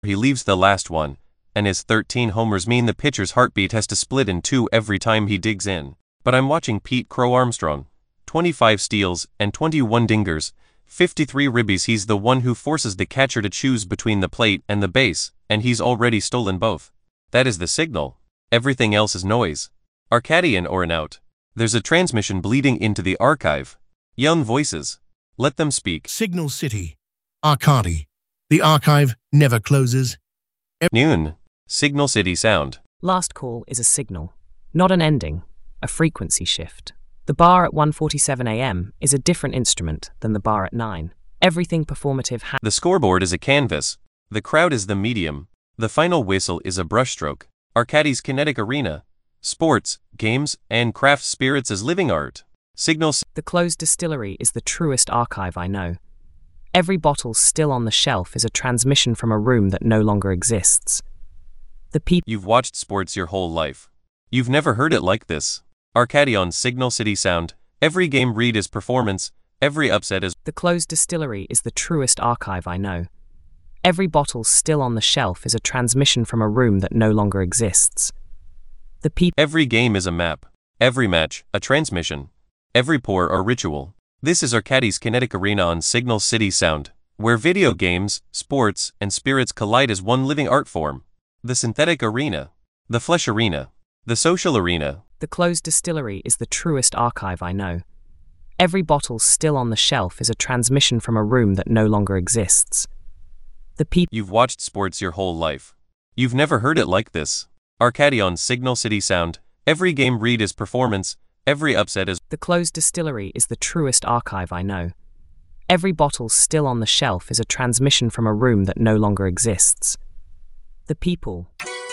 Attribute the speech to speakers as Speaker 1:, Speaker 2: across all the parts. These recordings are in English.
Speaker 1: He leaves the last one, and his 13 homers mean the pitcher's heartbeat has to split in two every time he digs in. But I'm watching Pete Crow Armstrong. 25 steals and 21 dingers, 53 ribbies. He's the one who forces the catcher to choose between the plate and the base, and he's already stolen both. That is the signal. Everything else is noise. Arcadian or an out. There's a transmission bleeding into the archive. Young voices. Let them speak.
Speaker 2: Signal City. Arcadi. The archive never closes.
Speaker 1: Noon. Signal City sound.
Speaker 3: Last call is a signal, not an ending, a frequency shift. The bar at 1:47 a.m. is a different instrument than the bar at 9. Everything performative
Speaker 1: The scoreboard is a canvas. The crowd is the medium. The final whistle is a brushstroke. Arcadi's kinetic arena. Sports, games, and craft spirits as living art. Signals.
Speaker 3: The closed distillery is the truest archive I know. Every bottle still on the shelf is a transmission from a room that no longer exists.
Speaker 1: You've watched sports your whole life. You've never heard it like this. Arcadi on Signal City sound. Every game read is performance. Every upset is.
Speaker 3: The closed distillery is the truest archive I know. Every bottle still on the shelf is a transmission from a room that no longer exists.
Speaker 1: Every game is a map. Every match, a transmission. Every pour a ritual. This is Arcadi's kinetic arena on Signal City sound, where video games, sports, and spirits collide as one living art form. The synthetic arena. The flesh arena. The social arena.
Speaker 3: The closed distillery is the truest archive I know. Every bottle still on the shelf is a transmission from a room that no longer exists.
Speaker 1: You've watched sports your whole life. You've never heard it like this. Arcadi on Signal City sound. Every game read is performance. Every upset is.
Speaker 3: The closed distillery is the truest archive I know. Every bottle still on the shelf is a transmission from a room that no longer exists. The people.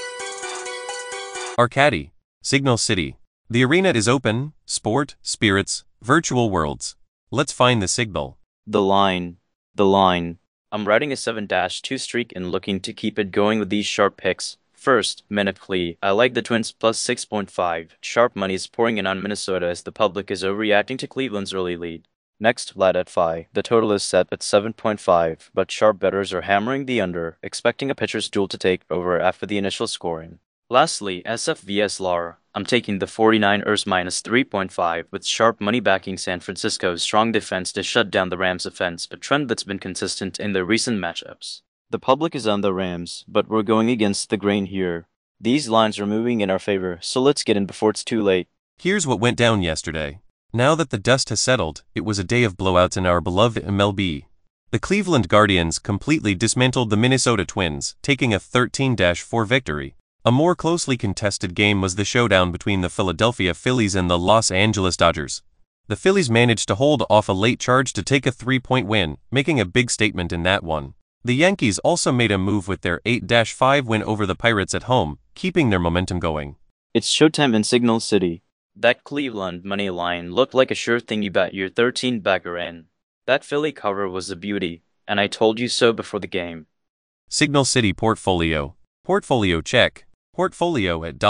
Speaker 1: Arcadi. Signal City. The arena is open, sport, spirits, virtual worlds. Let's find the signal.
Speaker 4: The line. The line. I'm riding a 7-2 streak and looking to keep it going with these sharp picks. First, Meniflee. I like the Twins plus 6.5. Sharp money is pouring in on Minnesota as the public is overreacting to Cleveland's early lead. Next, Vlad at Phi. The total is set at 7.5, but sharp bettors are hammering the under, expecting a pitcher's duel to take over after the initial scoring. Lastly, SF vs LAR. I'm taking the 49ers minus 3.5 with sharp money backing San Francisco's strong defense to shut down the Rams' offense, a trend that's been consistent in their recent matchups. The public is on the Rams, but we're going against the grain here. These lines are moving in our favor, so let's get in before it's too late.
Speaker 1: Here's what went down yesterday. Now that the dust has settled, it was a day of blowouts in our beloved MLB. The Cleveland Guardians completely dismantled the Minnesota Twins, taking a 13-4 victory. A more closely contested game was the showdown between the Philadelphia Phillies and the Los Angeles Dodgers. The Phillies managed to hold off a late charge to take a 3-point win, making a big statement in that one. The Yankees also made a move with their 8-5 win over the Pirates at home, keeping their momentum going.
Speaker 4: It's showtime in Signal City. That Cleveland money line looked like a sure thing you bet your 13-bagger in. That Philly cover was a beauty, and I told you so before the game.
Speaker 1: Signal City portfolio. Portfolio check. Portfolio at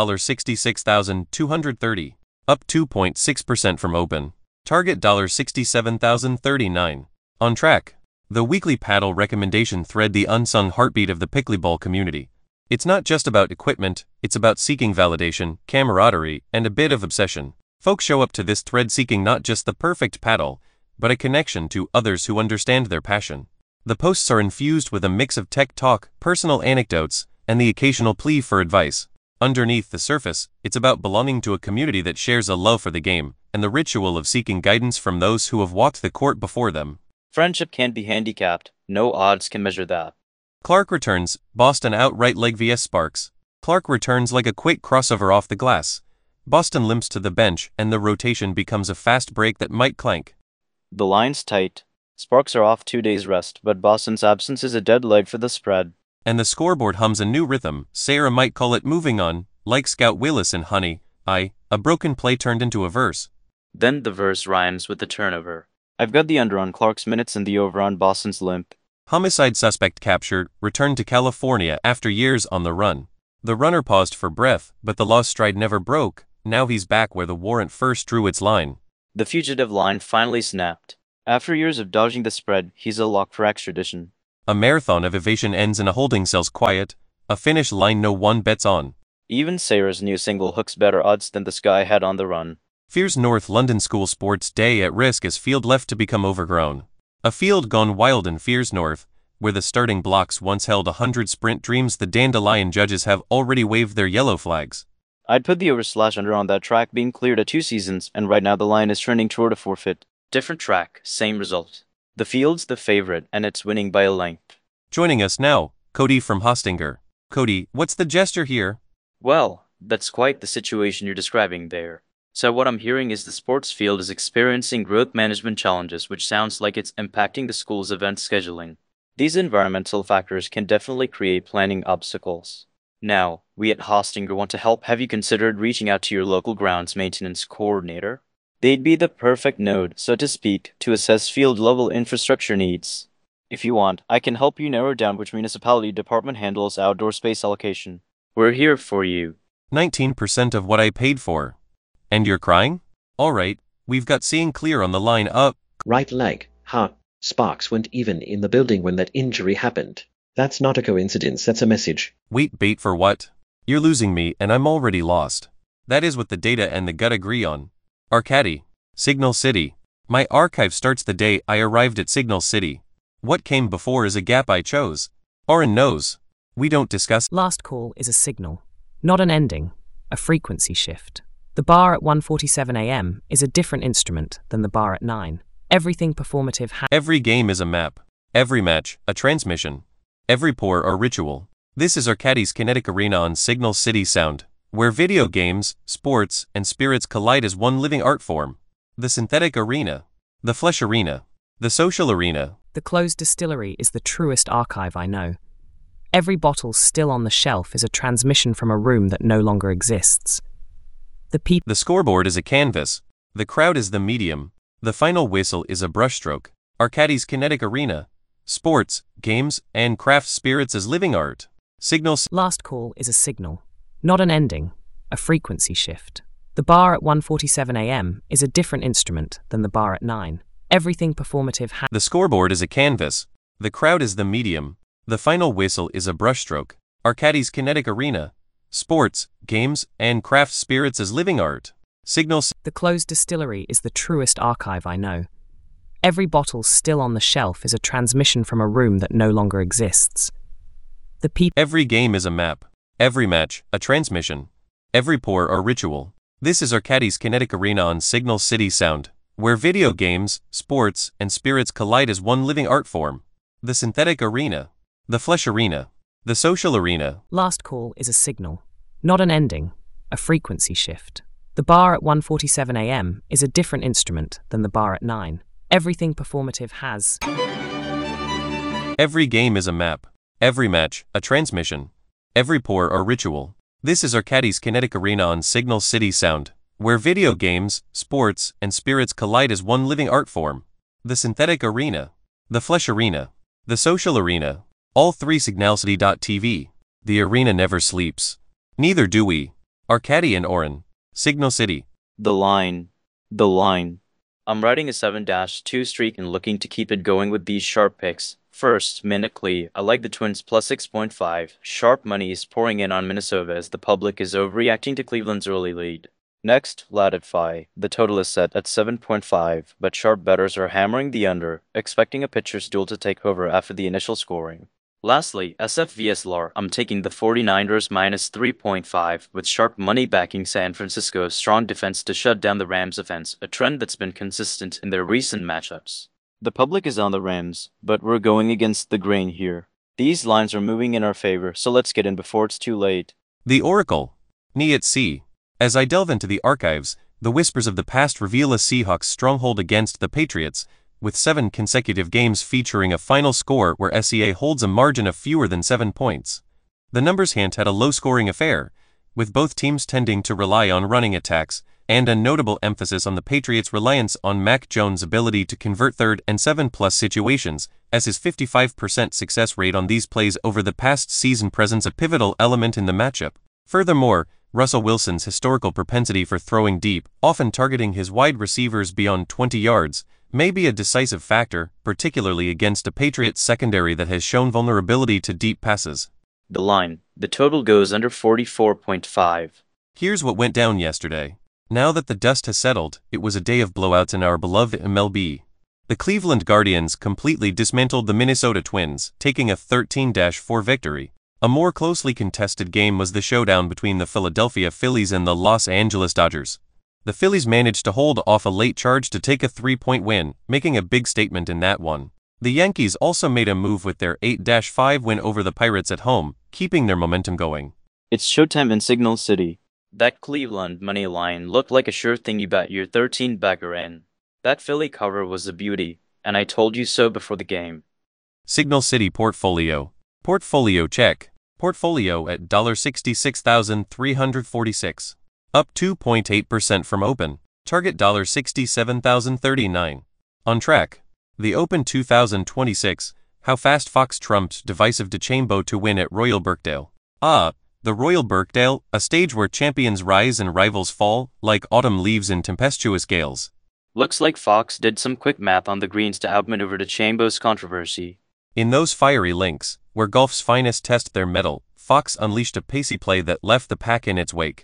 Speaker 1: $66,230, up 2.6% from open. Target $67,039. On track. The weekly paddle recommendation thread, the unsung heartbeat of the pickleball community. It's not just about equipment, it's about seeking validation, camaraderie, and a bit of obsession. Folks show up to this thread seeking not just the perfect paddle, but a connection to others who understand their passion. The posts are infused with a mix of tech talk, personal anecdotes, and the occasional plea for advice. Underneath the surface, it's about belonging to a community that shares a love for the game, and the ritual of seeking guidance from those who have walked the court before them.
Speaker 4: Friendship can't be handicapped. No odds can measure that.
Speaker 1: Clark returns, Boston outright leg vs Sparks. Clark returns like a quick crossover off the glass. Boston limps to the bench, and the rotation becomes a fast break that might clank.
Speaker 4: The line's tight. Sparks are off 2 days rest, but Boston's absence is a dead leg for the spread.
Speaker 1: And the scoreboard hums a new rhythm. Sarah might call it moving on, like Scout Willis in Honey, a broken play turned into a verse.
Speaker 4: Then the verse rhymes with the turnover. I've got the under on Clark's minutes and the over on Boston's limp.
Speaker 1: Homicide suspect captured, returned to California after years on the run. The runner paused for breath, but the lost stride never broke. Now he's back where the warrant first drew its line.
Speaker 4: The fugitive line finally snapped. After years of dodging the spread, he's a lock for extradition.
Speaker 1: A marathon of evasion ends in a holding cell's quiet, a finish line no one bets on.
Speaker 4: Even Sarah's new single hooks better odds than this guy had on the run.
Speaker 1: Fears North London School Sports Day at risk as field left to become overgrown. A field gone wild in Fears North, where the starting blocks once held 100 sprint dreams. The Dandelion judges have already waved their yellow flags.
Speaker 4: I'd put the over/under on that track being cleared at 2 seasons, and right now the line is trending toward a forfeit. Different track, same result. The field's the favorite, and it's winning by a length.
Speaker 1: Joining us now, Cody from Hostinger. Cody, what's the gesture here?
Speaker 4: Well, that's quite the situation you're describing there. So what I'm hearing is the sports field is experiencing growth management challenges, which sounds like it's impacting the school's event scheduling. These environmental factors can definitely create planning obstacles. Now, we at Hostinger want to help. Have you considered reaching out to your local grounds maintenance coordinator? They'd be the perfect node, so to speak, to assess field-level infrastructure needs. If you want, I can help you narrow down which municipality department handles outdoor space allocation. We're here for you.
Speaker 1: 19% of what I paid for. And you're crying? Alright, we've got Seeing Clear on the line up.
Speaker 5: Right leg, heart, sparks weren't even in the building when that injury happened. That's not a coincidence, that's a message.
Speaker 1: Wait, bait for what? You're losing me and I'm already lost. That is what the data and the gut agree on. Arcady, Signal City. My archive starts the day I arrived at Signal City. What came before is a gap I chose. Oren knows. We don't discuss.
Speaker 3: Last call is a signal, not an ending, a frequency shift. The bar at 1:47 a.m. is a different instrument than the bar at 9. Everything performative
Speaker 1: Every game is a map. Every match, a transmission. Every pour or ritual. This is Arcady's Kinetic Arena on Signal City Sound, where video games, sports, and spirits collide as one living art form. The synthetic arena. The flesh arena. The social arena.
Speaker 3: The closed distillery is the truest archive I know. Every bottle still on the shelf is a transmission from a room that no longer exists.
Speaker 1: The scoreboard is a canvas. The crowd is the medium. The final whistle is a brushstroke. Arcady's Kinetic Arena. Sports, games, and craft spirits as living art.
Speaker 3: Last call is a signal, not an ending, a frequency shift. The bar at 1:47 a.m. is a different instrument than the bar at 9. Everything performative
Speaker 1: The scoreboard is a canvas. The crowd is the medium. The final whistle is a brushstroke. Arcady's Kinetic Arena. Sports, games, and craft spirits as living art.
Speaker 3: The closed distillery is the truest archive I know. Every bottle still on the shelf is a transmission from a room that no longer exists.
Speaker 1: Every game is a map. Every match, a transmission. Every pour or ritual. This is Arcady's Kinetic Arena on Signal City Sound, where video games, sports, and spirits collide as one living art form. The synthetic arena. The flesh arena. The social arena.
Speaker 3: Last call is a signal, not an ending, a frequency shift. The bar at 1:47 a.m. is a different instrument than the bar at 9. Everything performative has.
Speaker 1: Every game is a map. Every match, a transmission. Every pour or ritual. This is Arcady's Kinetic Arena on Signal City Sound, where video games, sports, and spirits collide as one living art form. The synthetic arena. The flesh arena. The social arena. All three Signalcity.tv. The arena never sleeps. Neither do we. Arcady and Oren. Signal City.
Speaker 4: The line. The line. I'm riding a 7-2 streak and looking to keep it going with these sharp picks. First, Minnically, I like the Twins plus 6.5. Sharp money is pouring in on Minnesota as the public is overreacting to Cleveland's early lead. Next, Latify. The total is set at 7.5, but sharp bettors are hammering the under, expecting a pitcher's duel to take over after the initial scoring. Lastly, SFVSLR, I'm taking the 49ers minus 3.5 with sharp money backing San Francisco's strong defense to shut down the Rams' offense, a trend that's been consistent in their recent matchups. The public is on the Rams, but we're going against the grain here. These lines are moving in our favor, so let's get in before it's too late.
Speaker 1: The Oracle. Niet C. As I delve into the archives, the whispers of the past reveal a Seahawks stronghold against the Patriots, with 7 consecutive games featuring a final score where SEA holds a margin of fewer than 7 points. The numbers hint at a low-scoring affair, with both teams tending to rely on running attacks, and a notable emphasis on the Patriots' reliance on Mac Jones' ability to convert 3rd and 7+ situations, as his 55% success rate on these plays over the past season presents a pivotal element in the matchup. Furthermore, Russell Wilson's historical propensity for throwing deep, often targeting his wide receivers beyond 20 yards, may be a decisive factor, particularly against a Patriots secondary that has shown vulnerability to deep passes.
Speaker 4: The line. The total goes under 44.5.
Speaker 1: Here's what went down yesterday. Now that the dust has settled, it was a day of blowouts in our beloved MLB. The Cleveland Guardians completely dismantled the Minnesota Twins, taking a 13-4 victory. A more closely contested game was the showdown between the Philadelphia Phillies and the Los Angeles Dodgers. The Phillies managed to hold off a late charge to take a 3-point win, making a big statement in that one. The Yankees also made a move with their 8-5 win over the Pirates at home, keeping their momentum going.
Speaker 4: It's showtime in Signal City. That Cleveland money line looked like a sure thing you bet your 13-bagger in. That Philly cover was a beauty, and I told you so before the game.
Speaker 1: Signal City Portfolio. Portfolio check. Portfolio at $66,346. Up 2.8% from open. Target $67,039. On track. The Open 2026. How fast Fox trumped divisive DeChambeau to win at Royal Birkdale. The Royal Birkdale, a stage where champions rise and rivals fall, like autumn leaves in tempestuous gales.
Speaker 4: Looks like Fox did some quick math on the greens to outmaneuver DeChambeau's controversy.
Speaker 1: In those fiery links, where golf's finest test their mettle, Fox unleashed a pacey play that left the pack in its wake.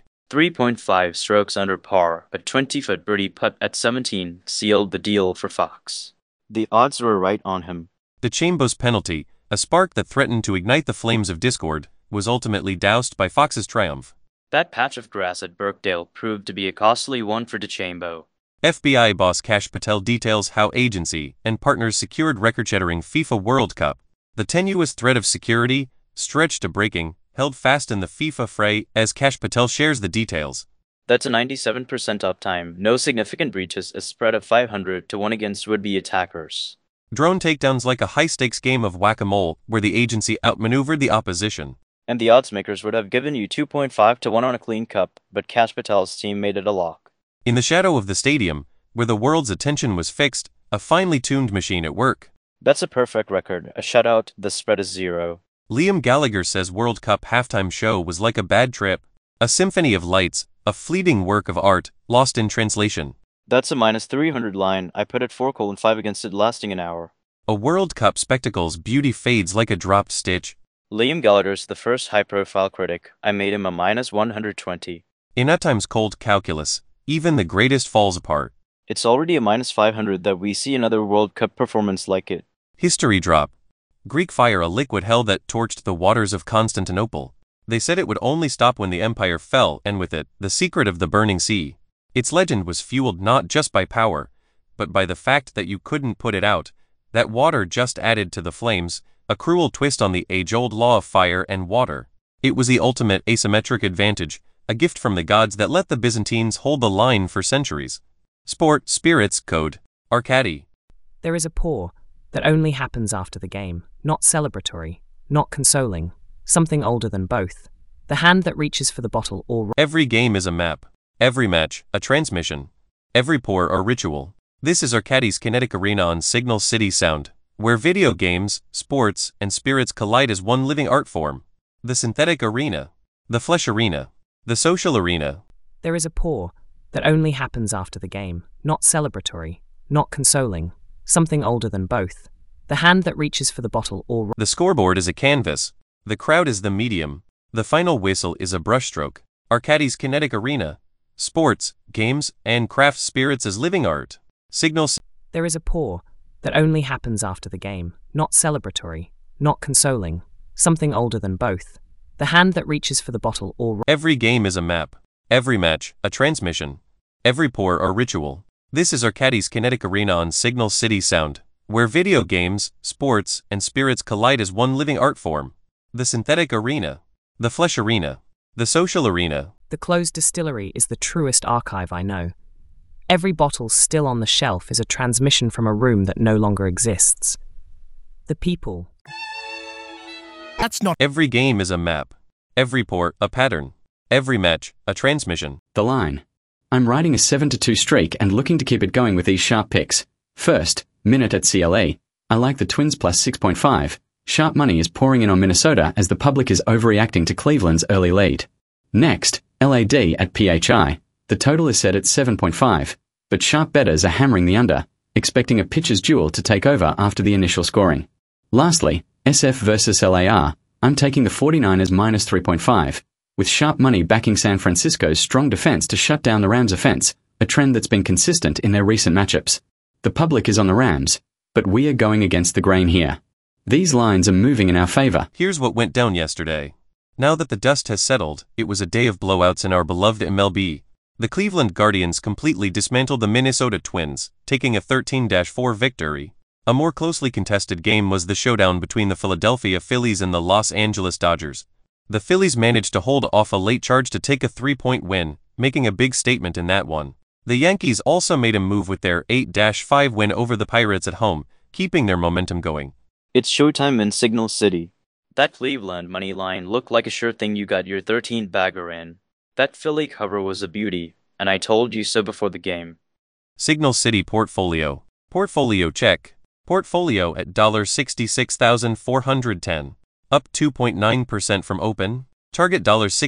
Speaker 4: 3.5 strokes under par, a 20-foot birdie putt at 17 sealed the deal for Fox. The odds were right on him.
Speaker 1: DeChambeau's penalty, a spark that threatened to ignite the flames of discord, was ultimately doused by Fox's triumph.
Speaker 4: That patch of grass at Birkdale proved to be a costly one for DeChambeau.
Speaker 1: FBI boss Kash Patel details how agency and partners secured record-shattering FIFA World Cup. The tenuous thread of security, stretched to breaking, held fast in the FIFA fray as Kash Patel shares the details.
Speaker 4: That's a 97% uptime, no significant breaches, a spread of 500 to 1 against would-be attackers.
Speaker 1: Drone takedowns like a high-stakes game of whack-a-mole where the agency outmaneuvered the opposition.
Speaker 4: And the odds makers would have given you 2.5 to 1 on a clean cup, but Kash Patel's team made it a lock.
Speaker 1: In the shadow of the stadium, where the world's attention was fixed, a finely tuned machine at work.
Speaker 4: That's a perfect record, a shutout, the spread is 0.
Speaker 1: Liam Gallagher says World Cup halftime show was like a bad trip, a symphony of lights, a fleeting work of art, lost in translation.
Speaker 4: That's a minus 300 line, I put it 4:5 against it lasting an hour.
Speaker 1: A World Cup spectacle's beauty fades like a dropped stitch.
Speaker 4: Liam Gallagher's the first high-profile critic, I made him a minus 120.
Speaker 1: In at times cold calculus, even the greatest falls apart.
Speaker 4: It's already a minus 500 that we see another World Cup performance like it.
Speaker 1: History drop. Greek fire, a liquid hell that torched the waters of Constantinople. They said it would only stop when the empire fell, and with it, the secret of the burning sea. Its legend was fueled not just by power, but by the fact that you couldn't put it out. That water just added to the flames, a cruel twist on the age-old law of fire and water. It was the ultimate asymmetric advantage, a gift from the gods that let the Byzantines hold the line for centuries. Sport, spirits, code, Arcady.
Speaker 3: There is a pour that only happens after the game, not celebratory, not consoling, something older than both. The hand that reaches for the bottle or...
Speaker 1: Every game is a map. Every match, a transmission. Every pour, a ritual. This is Arcady's Kinetic Arena on Signal City Sound, where video games, sports, and spirits collide as one living art form. The synthetic arena. The flesh arena. The social arena.
Speaker 3: There is a pour that only happens after the game, not celebratory, not consoling, something older than both. The hand that reaches for the bottle or...
Speaker 1: The scoreboard is a canvas. The crowd is the medium. The final whistle is a brushstroke. Arcady's Kinetic Arena. Sports, games, and craft spirits as living art. Signals.
Speaker 3: There is a pour that only happens after the game, not celebratory, not consoling, something older than both. The hand that reaches for the bottle or...
Speaker 1: Every game is a map. Every match, a transmission. Every pour, a ritual. This is Arcady's Kinetic Arena on Signal City Sound, where video games, sports, and spirits collide as one living art form. The synthetic arena. The flesh arena. The social arena.
Speaker 3: The closed distillery is the truest archive I know. Every bottle still on the shelf is a transmission from a room that no longer exists. The people.
Speaker 2: That's not...
Speaker 1: Every game is a map. Every pour, a pattern. Every match, a transmission.
Speaker 6: The line. I'm riding a 7-2 streak and looking to keep it going with these sharp picks. First, Minute at CLA. I like the Twins plus 6.5. Sharp money is pouring in on Minnesota as the public is overreacting to Cleveland's early lead. Next, LAD at PHI. The total is set at 7.5, but sharp bettors are hammering the under. expecting a pitcher's duel to take over after the initial scoring. Lastly, SF versus LAR, I'm taking the 49ers minus 3.5, with sharp money backing San Francisco's strong defense to shut down the Rams' offense, a trend that's been consistent in their recent matchups. The public is on the Rams, but we are going against the grain here. These lines are moving in our favor.
Speaker 1: Here's what went down yesterday. Now that the dust has settled, it was a day of blowouts in our beloved MLB. The Cleveland Guardians completely dismantled the Minnesota Twins, taking a 13-4 victory. A more closely contested game was the showdown between the Philadelphia Phillies and the Los Angeles Dodgers. The Phillies managed to hold off a late charge to take a 3-point win, making a big statement in that one. The Yankees also made a move with their 8-5 win over the Pirates at home, keeping their momentum going.
Speaker 4: It's showtime in Signal City. That Cleveland money line looked like a sure thing you got your 13-bagger in. That Philly cover was a beauty, and I told you so before the game.
Speaker 1: Signal City Portfolio. Portfolio check. Portfolio at $66,410. Up 2.9% from open. Target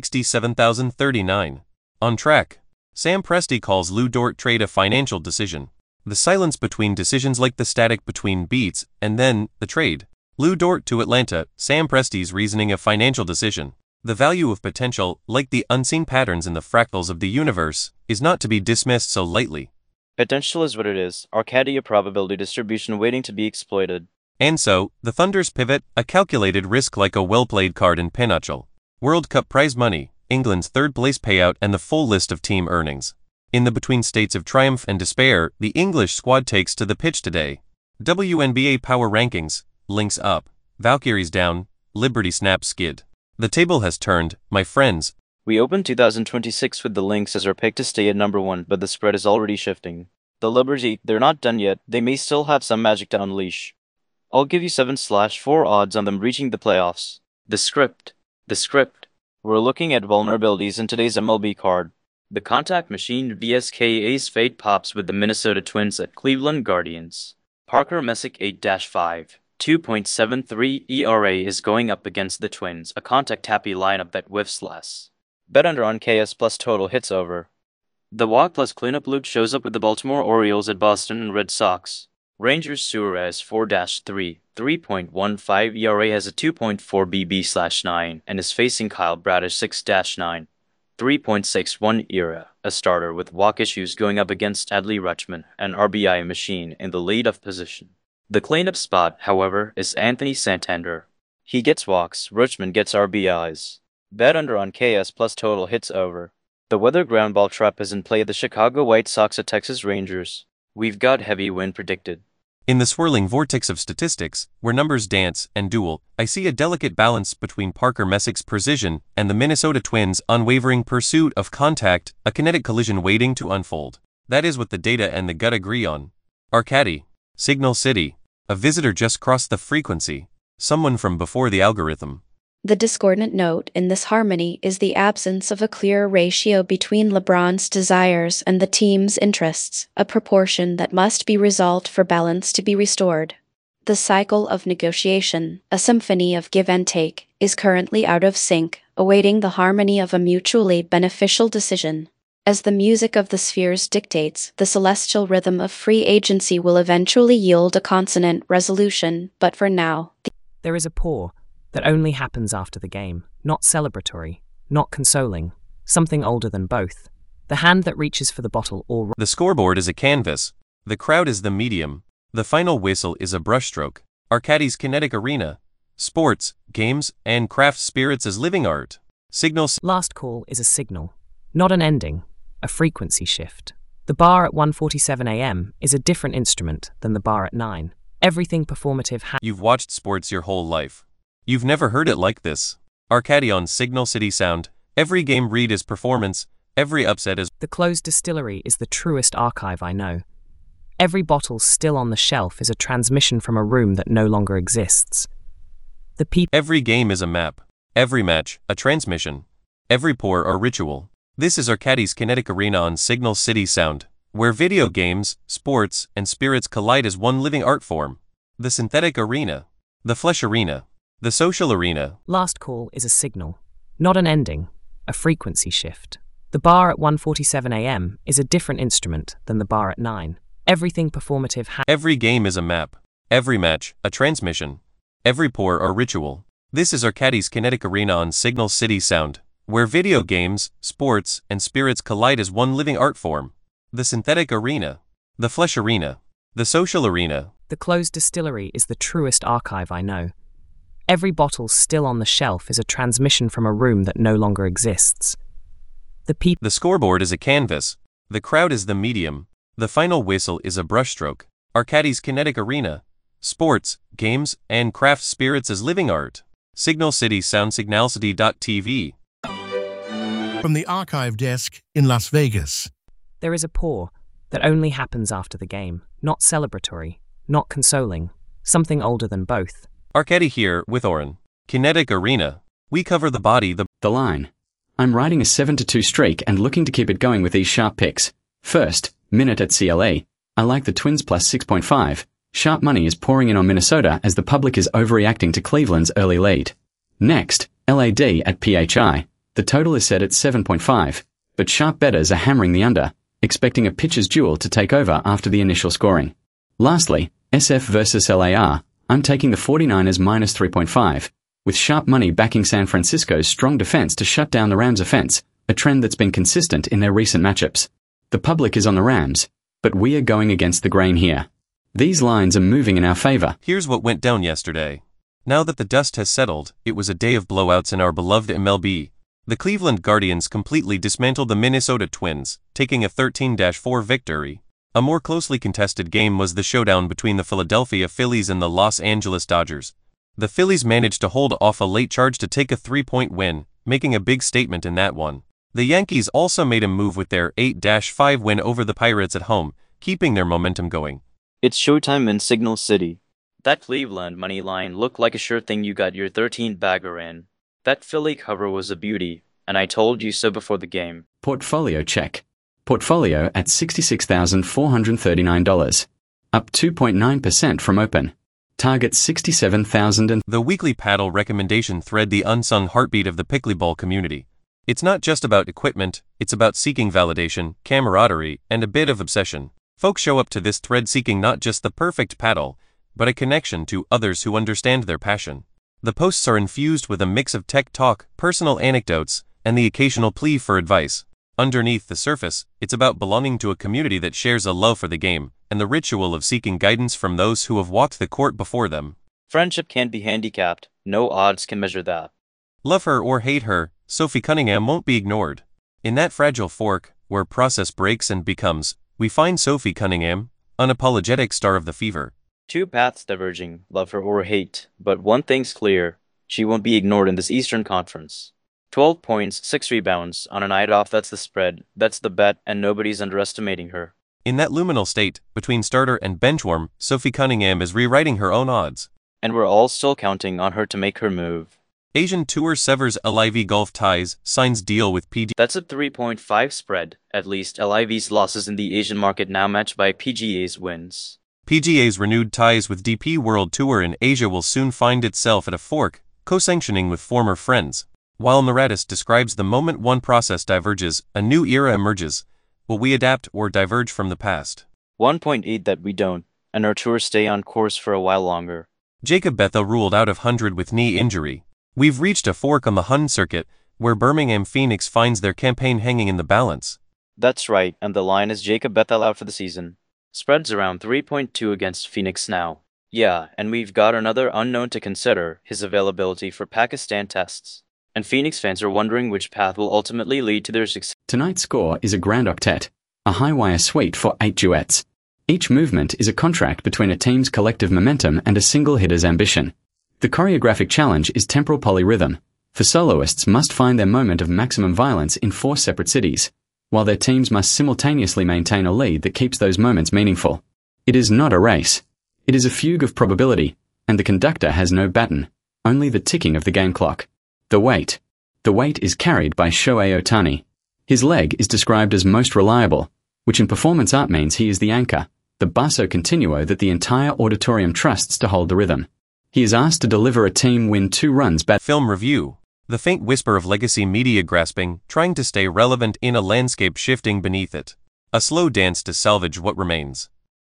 Speaker 1: $67,039. On track. Sam Presti calls Lou Dort trade a financial decision. The silence between decisions like the static between beats, and then, the trade. Lou Dort to Atlanta, Sam Presti's reasoning a financial decision. The value of potential, like the unseen patterns in the fractals of the universe, is not to be dismissed so lightly.
Speaker 4: Potential is what it is, Arcadia probability distribution waiting to be exploited.
Speaker 1: And so, the Thunder's pivot, a calculated risk like a well-played card in Pinochle. World Cup prize money, England's third-place payout and the full list of team earnings. In the between states of triumph and despair, the English squad takes to the pitch today. WNBA Power Rankings, Lynx up, Valkyries down, Liberty snap skid. The table has turned, my friends.
Speaker 4: We opened 2026 with the Lynx as our pick to stay at number 1, but the spread is already shifting. The Liberty, they're not done yet, they may still have some magic to unleash. I'll give you 7/4 odds on them reaching the playoffs. The script. We're looking at vulnerabilities in today's MLB card. The contact machine VSK Ace Fade pops with the Minnesota Twins at Cleveland Guardians. Parker Messick 8-5. 2.73 ERA is going up against the Twins, a contact-happy lineup that whiffs less. Bet under on KS plus total hits over. The walk plus cleanup Luke shows up with the Baltimore Orioles at Boston and Red Sox. Rangers Suarez 4-3. 3.15 ERA has a 2.4 BB/9 and is facing Kyle Bradish 6-9. 3.61 ERA, a starter with walk issues going up against Adley Rutschman, an RBI machine in the lead-off position. The cleanup spot, however, is Anthony Santander. He gets walks, Rutschman gets RBIs. Bet under on KS plus total hits over. The weather ground ball trap is in play at the Chicago White Sox at Texas Rangers. We've got heavy wind predicted.
Speaker 1: In the swirling vortex of statistics, where numbers dance and duel, I see a delicate balance between Parker Messick's precision and the Minnesota Twins' unwavering pursuit of contact, a kinetic collision waiting to unfold. That is what the data and the gut agree on. Arcady. Signal City. A visitor just crossed the frequency. Someone from before the algorithm.
Speaker 7: The discordant note in this harmony is the absence of a clear ratio between LeBron's desires and the team's interests, a proportion that must be resolved for balance to be restored. The cycle of negotiation, a symphony of give and take, is currently out of sync, awaiting the harmony of a mutually beneficial decision. As the music of the spheres dictates, the celestial rhythm of free agency will eventually yield a consonant resolution, but for now,
Speaker 3: There is a pour that only happens after the game, not celebratory, not consoling, something older than both. The hand that reaches for the bottle or...
Speaker 1: The scoreboard is a canvas. The crowd is the medium. The final whistle is a brushstroke. Arcady's kinetic arena. Sports, games, and craft spirits as living art. Signals.
Speaker 3: Last call is a signal, not an ending, a frequency shift. The bar at 1:47 a.m. is a different instrument than the bar at 9. Everything performative
Speaker 1: You've watched sports your whole life. You've never heard it like this. Arcady on Signal City Sound. Every game read is performance. Every upset is...
Speaker 3: The closed distillery is the truest archive I know. Every bottle still on the shelf is a transmission from a room that no longer exists.
Speaker 1: Every game is a map. Every match, a transmission. Every pour, a ritual. This is Arcady's kinetic arena on Signal City Sound, where video games, sports, and spirits collide as one living art form. The synthetic arena. The flesh arena. The social arena.
Speaker 3: Last call is a signal, not an ending, a frequency shift. The bar at 1:47 a.m. is a different instrument than the bar at 9. Everything performative
Speaker 1: Every game is a map. Every match, a transmission. Every pour a ritual. This is Arcadis Kinetic Arena on Signal City Sound, where video games, sports, and spirits collide as one living art form. The synthetic arena. The flesh arena. The social arena.
Speaker 3: The closed distillery is the truest archive I know. Every bottle still on the shelf is a transmission from a room that no longer exists.
Speaker 1: The scoreboard is a canvas. The crowd is the medium. The final whistle is a brushstroke. Arcadis Kinetic Arena. Sports, games, and craft spirits as living art. Signal City Sound Signalcity.tv.
Speaker 2: From the archive desk in Las Vegas.
Speaker 3: There is a pour that only happens after the game, not celebratory, not consoling, something older than both.
Speaker 1: Arcady here with Oren. Kinetic Arena. We cover the body,
Speaker 6: The line. I'm riding a 7-2 streak and looking to keep it going with these sharp picks. First, Minute at CLA. I like the Twins plus 6.5. Sharp money is pouring in on Minnesota as the public is overreacting to Cleveland's early lead. Next, LAD at PHI. The total is set at 7.5, but sharp bettors are hammering the under, expecting a pitcher's duel to take over after the initial scoring. Lastly, SF versus LAR. I'm taking the 49ers minus 3.5, with sharp money backing San Francisco's strong defense to shut down the Rams' offense, a trend that's been consistent in their recent matchups. The public is on the Rams, but we are going against the grain here. These lines are moving in our favor.
Speaker 1: Here's what went down yesterday. Now that the dust has settled, it was a day of blowouts in our beloved MLB. The Cleveland Guardians completely dismantled the Minnesota Twins, taking a 13-4 victory. A more closely contested game was the showdown between the Philadelphia Phillies and the Los Angeles Dodgers. The Phillies managed to hold off a late charge to take a 3-point win, making a big statement in that one. The Yankees also made a move with their 8-5 win over the Pirates at home, keeping their momentum going.
Speaker 4: It's showtime in Signal City. That Cleveland money line looked like a sure thing you got your 13-bagger in. That Philly cover was a beauty, and I told you so before the game.
Speaker 6: Portfolio check. Portfolio at $66,439. Up 2.9% from open. Target 67,000 and...
Speaker 1: The weekly paddle recommendation thread, the unsung heartbeat of the pickleball community. It's not just about equipment, it's about seeking validation, camaraderie, and a bit of obsession. Folks show up to this thread seeking not just the perfect paddle, but a connection to others who understand their passion. The posts are infused with a mix of tech talk, personal anecdotes, and the occasional plea for advice. Underneath the surface, it's about belonging to a community that shares a love for the game, and the ritual of seeking guidance from those who have walked the court before them.
Speaker 4: Friendship can't be handicapped. No odds can measure that.
Speaker 1: Love her or hate her, Sophie Cunningham won't be ignored. In that fragile fork, where process breaks and becomes, we find Sophie Cunningham, unapologetic star of the fever.
Speaker 4: Two paths diverging, love her or hate, but one thing's clear, she won't be ignored in this Eastern Conference. 12 points, 6 rebounds, on a night off, that's the spread, that's the bet, and nobody's underestimating her.
Speaker 1: In that luminal state, between starter and benchwarm, Sophie Cunningham is rewriting her own odds.
Speaker 4: And we're all still counting on her to make her move.
Speaker 1: Asian Tour severs LIV Golf ties, signs deal with PG.
Speaker 4: That's a 3.5 spread, at least LIV's losses in the Asian market now matched by PGA's wins.
Speaker 1: PGA's renewed ties with DP World Tour in Asia will soon find itself at a fork, co-sanctioning with former friends. While Maratis describes the moment one process diverges, a new era emerges. Will we adapt or diverge from the past?
Speaker 4: 1.8 that we don't, and our tours stay on course for a while longer.
Speaker 1: Jacob Bethel ruled out of 100 with knee injury. We've reached a fork on the Hun circuit, where Birmingham Phoenix finds their campaign hanging in the balance.
Speaker 4: That's right, and the line is Jacob Bethel out for the season. Spreads around 3.2 against Phoenix now. Yeah, and we've got another unknown to consider, his availability for Pakistan tests. And Phoenix fans are wondering which path will ultimately lead to their success.
Speaker 6: Tonight's score is a grand octet, a high-wire suite for 8 duets. Each movement is a contract between a team's collective momentum and a single hitter's ambition. The choreographic challenge is temporal polyrhythm, for soloists must find their moment of maximum violence in 4 separate cities, while their teams must simultaneously maintain a lead that keeps those moments meaningful. It is not a race. It is a fugue of probability, and the conductor has no baton, only the ticking of the game clock. The weight. The weight is carried by Shohei Ohtani. His leg is described as most reliable, which in performance art means he is the anchor, the basso continuo that the entire auditorium trusts to hold the rhythm. He is asked to deliver a team win 2 runs back.
Speaker 1: Film review. The faint whisper of legacy media grasping, trying to stay relevant in a landscape shifting beneath it. A slow dance to salvage what remains.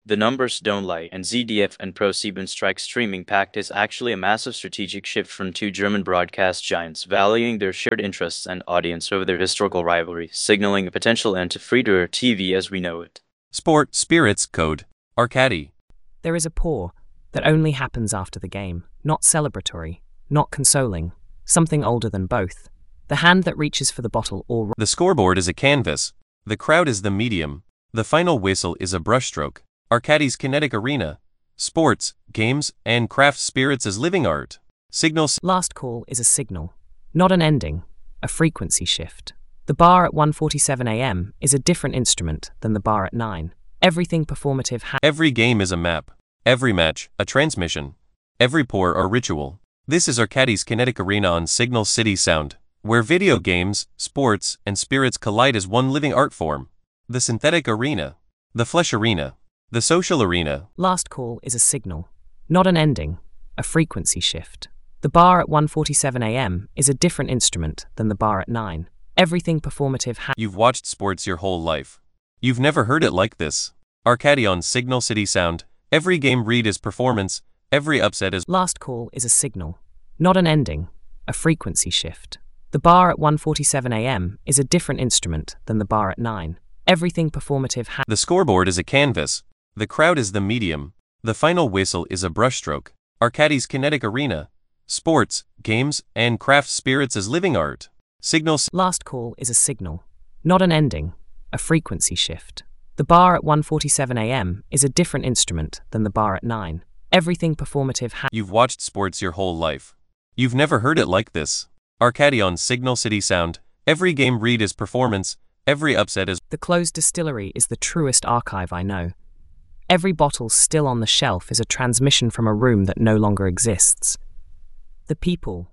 Speaker 4: The numbers don't lie, and ZDF and ProSieben Strike streaming pact is actually a massive strategic shift from two German broadcast giants, valuing their shared interests and audience over their historical rivalry, signaling a potential end to free-to-air TV as we know it.
Speaker 1: Sport, spirits, code, Arcadi.
Speaker 3: There is a pour that only happens after the game, not celebratory, not consoling, something older than both. The hand that reaches for the bottle or...
Speaker 1: The scoreboard is a canvas. The crowd is the medium. The final whistle is a brushstroke. Arcadi's kinetic arena. Sports, games, and craft spirits as living art. Signals.
Speaker 3: Last call is a signal, not an ending, a frequency shift. The bar at 1:47 a.m. is a different instrument than the bar at 9. Everything performative
Speaker 1: Every game is a map. Every match, a transmission. Every pour a ritual. This is Arcadi's kinetic arena on Signal City Sound, where video games, sports, and spirits collide as one living art form. The synthetic arena. The flesh arena. The social arena.
Speaker 3: Last call is a signal, not an ending, a frequency shift. The bar at 1:47 a.m. is a different instrument than the bar at 9. Everything performative
Speaker 1: You've watched sports your whole life. You've never heard it like this. Arcadi on Signal City Sound. Every game read is performance. Every upset is...
Speaker 3: Last call is a signal, not an ending, a frequency shift. The bar at 1:47 a.m. is a different instrument than the bar at 9. Everything performative
Speaker 1: The scoreboard is a canvas. The crowd is the medium. The final whistle is a brushstroke. Arcadi's kinetic arena. Sports, games, and craft spirits as living art. Signals.
Speaker 3: Last call is a signal, not an ending, a frequency shift. The bar at 1:47 a.m. is a different instrument than the bar at 9. Everything performative
Speaker 1: You've watched sports your whole life. You've never heard it like this. Arcadi on Signal City Sound. Every game read is performance. Every upset is...
Speaker 3: The closed distillery is the truest archive I know. Every bottle still on the shelf is a transmission from a room that no longer exists. The people.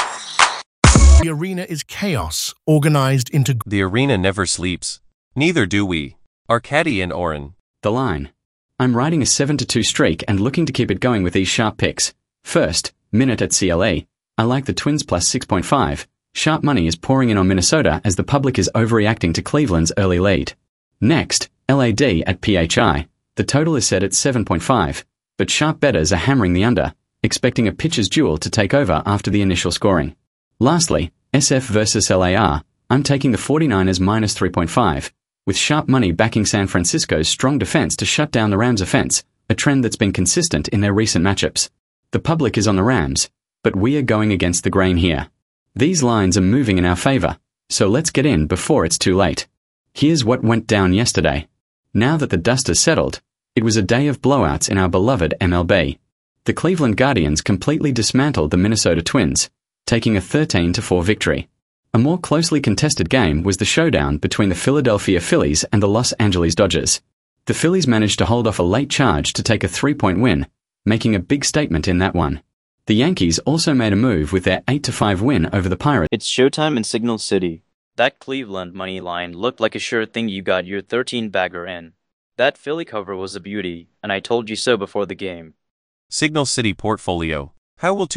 Speaker 2: The arena is chaos, organized into...
Speaker 1: The arena never sleeps. Neither do we. Arcadi and Oren.
Speaker 6: The line. I'm riding a 7-2 streak and looking to keep it going with these sharp picks. First, Minute at CLA. I like the Twins plus 6.5. Sharp money is pouring in on Minnesota as the public is overreacting to Cleveland's early lead. Next, LAD at PHI. The total is set at 7.5, but sharp bettors are hammering the under, expecting a pitcher's duel to take over after the initial scoring. Lastly, SF versus LAR. I'm taking the 49ers minus 3.5, with sharp money backing San Francisco's strong defense to shut down the Rams' offense, a trend that's been consistent in their recent matchups. The public is on the Rams, but we are going against the grain here. These lines are moving in our favor, so let's get in before it's too late. Here's what went down yesterday. Now that the dust has settled, it was a day of blowouts in our beloved MLB. The Cleveland Guardians completely dismantled the Minnesota Twins, taking a 13-4 victory. A more closely contested game was the showdown between the Philadelphia Phillies and the Los Angeles Dodgers. The Phillies managed to hold off a late charge to take a 3-point win, making a big statement in that one. The Yankees also made a move with their 8-5 win over the Pirates.
Speaker 4: It's showtime in Signal City. That Cleveland money line looked like a sure thing you got your 13-bagger in. That Philly cover was a beauty, and I told you so before the game.
Speaker 1: Signal City portfolio. How will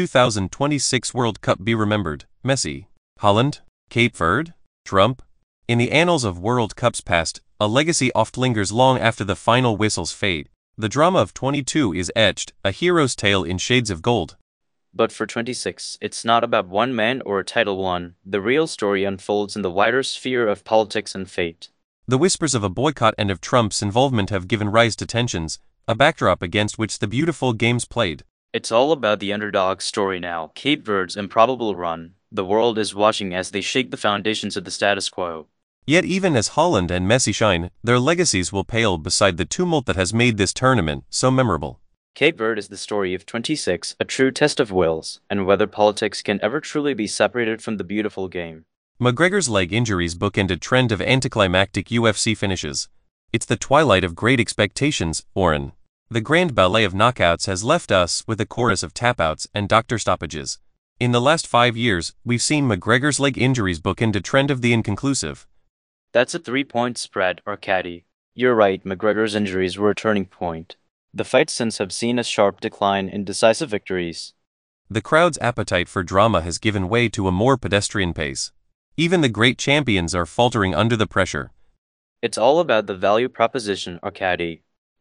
Speaker 1: 2026 World Cup be remembered? Messi, Holland, Cape Verde, Trump? In the annals of World Cups past, a legacy oft lingers long after the final whistles fade. The drama of 22 is etched, a hero's tale in shades of gold.
Speaker 4: But for 26, it's not about one man or a title won. The real story unfolds in the wider sphere of politics and fate.
Speaker 1: The whispers of a boycott and of Trump's involvement have given rise to tensions, a backdrop against which the beautiful game's played.
Speaker 4: It's all about the underdog story now. Cape Verde's improbable run. The world is watching as they shake the foundations of the status quo.
Speaker 1: Yet even as Holland and Messi shine, their legacies will pale beside the tumult that has made this tournament so memorable.
Speaker 4: Cape Verde is the story of 26, a true test of wills, and whether politics can ever truly be separated from the beautiful game.
Speaker 1: McGregor's leg injuries bookend a trend of anticlimactic UFC finishes. It's the twilight of great expectations, Oren. The grand ballet of knockouts has left us with a chorus of tapouts and doctor stoppages. In the last 5 years, we've seen McGregor's leg injuries bookend a trend of the inconclusive.
Speaker 4: That's a 3-point spread, Arcadi. You're right, McGregor's injuries were a turning point. The fights since have seen a sharp decline in decisive victories.
Speaker 1: The crowd's appetite for drama has given way to a more pedestrian pace. Even the great champions are faltering under the pressure.
Speaker 4: It's all about the value proposition, Arcadi.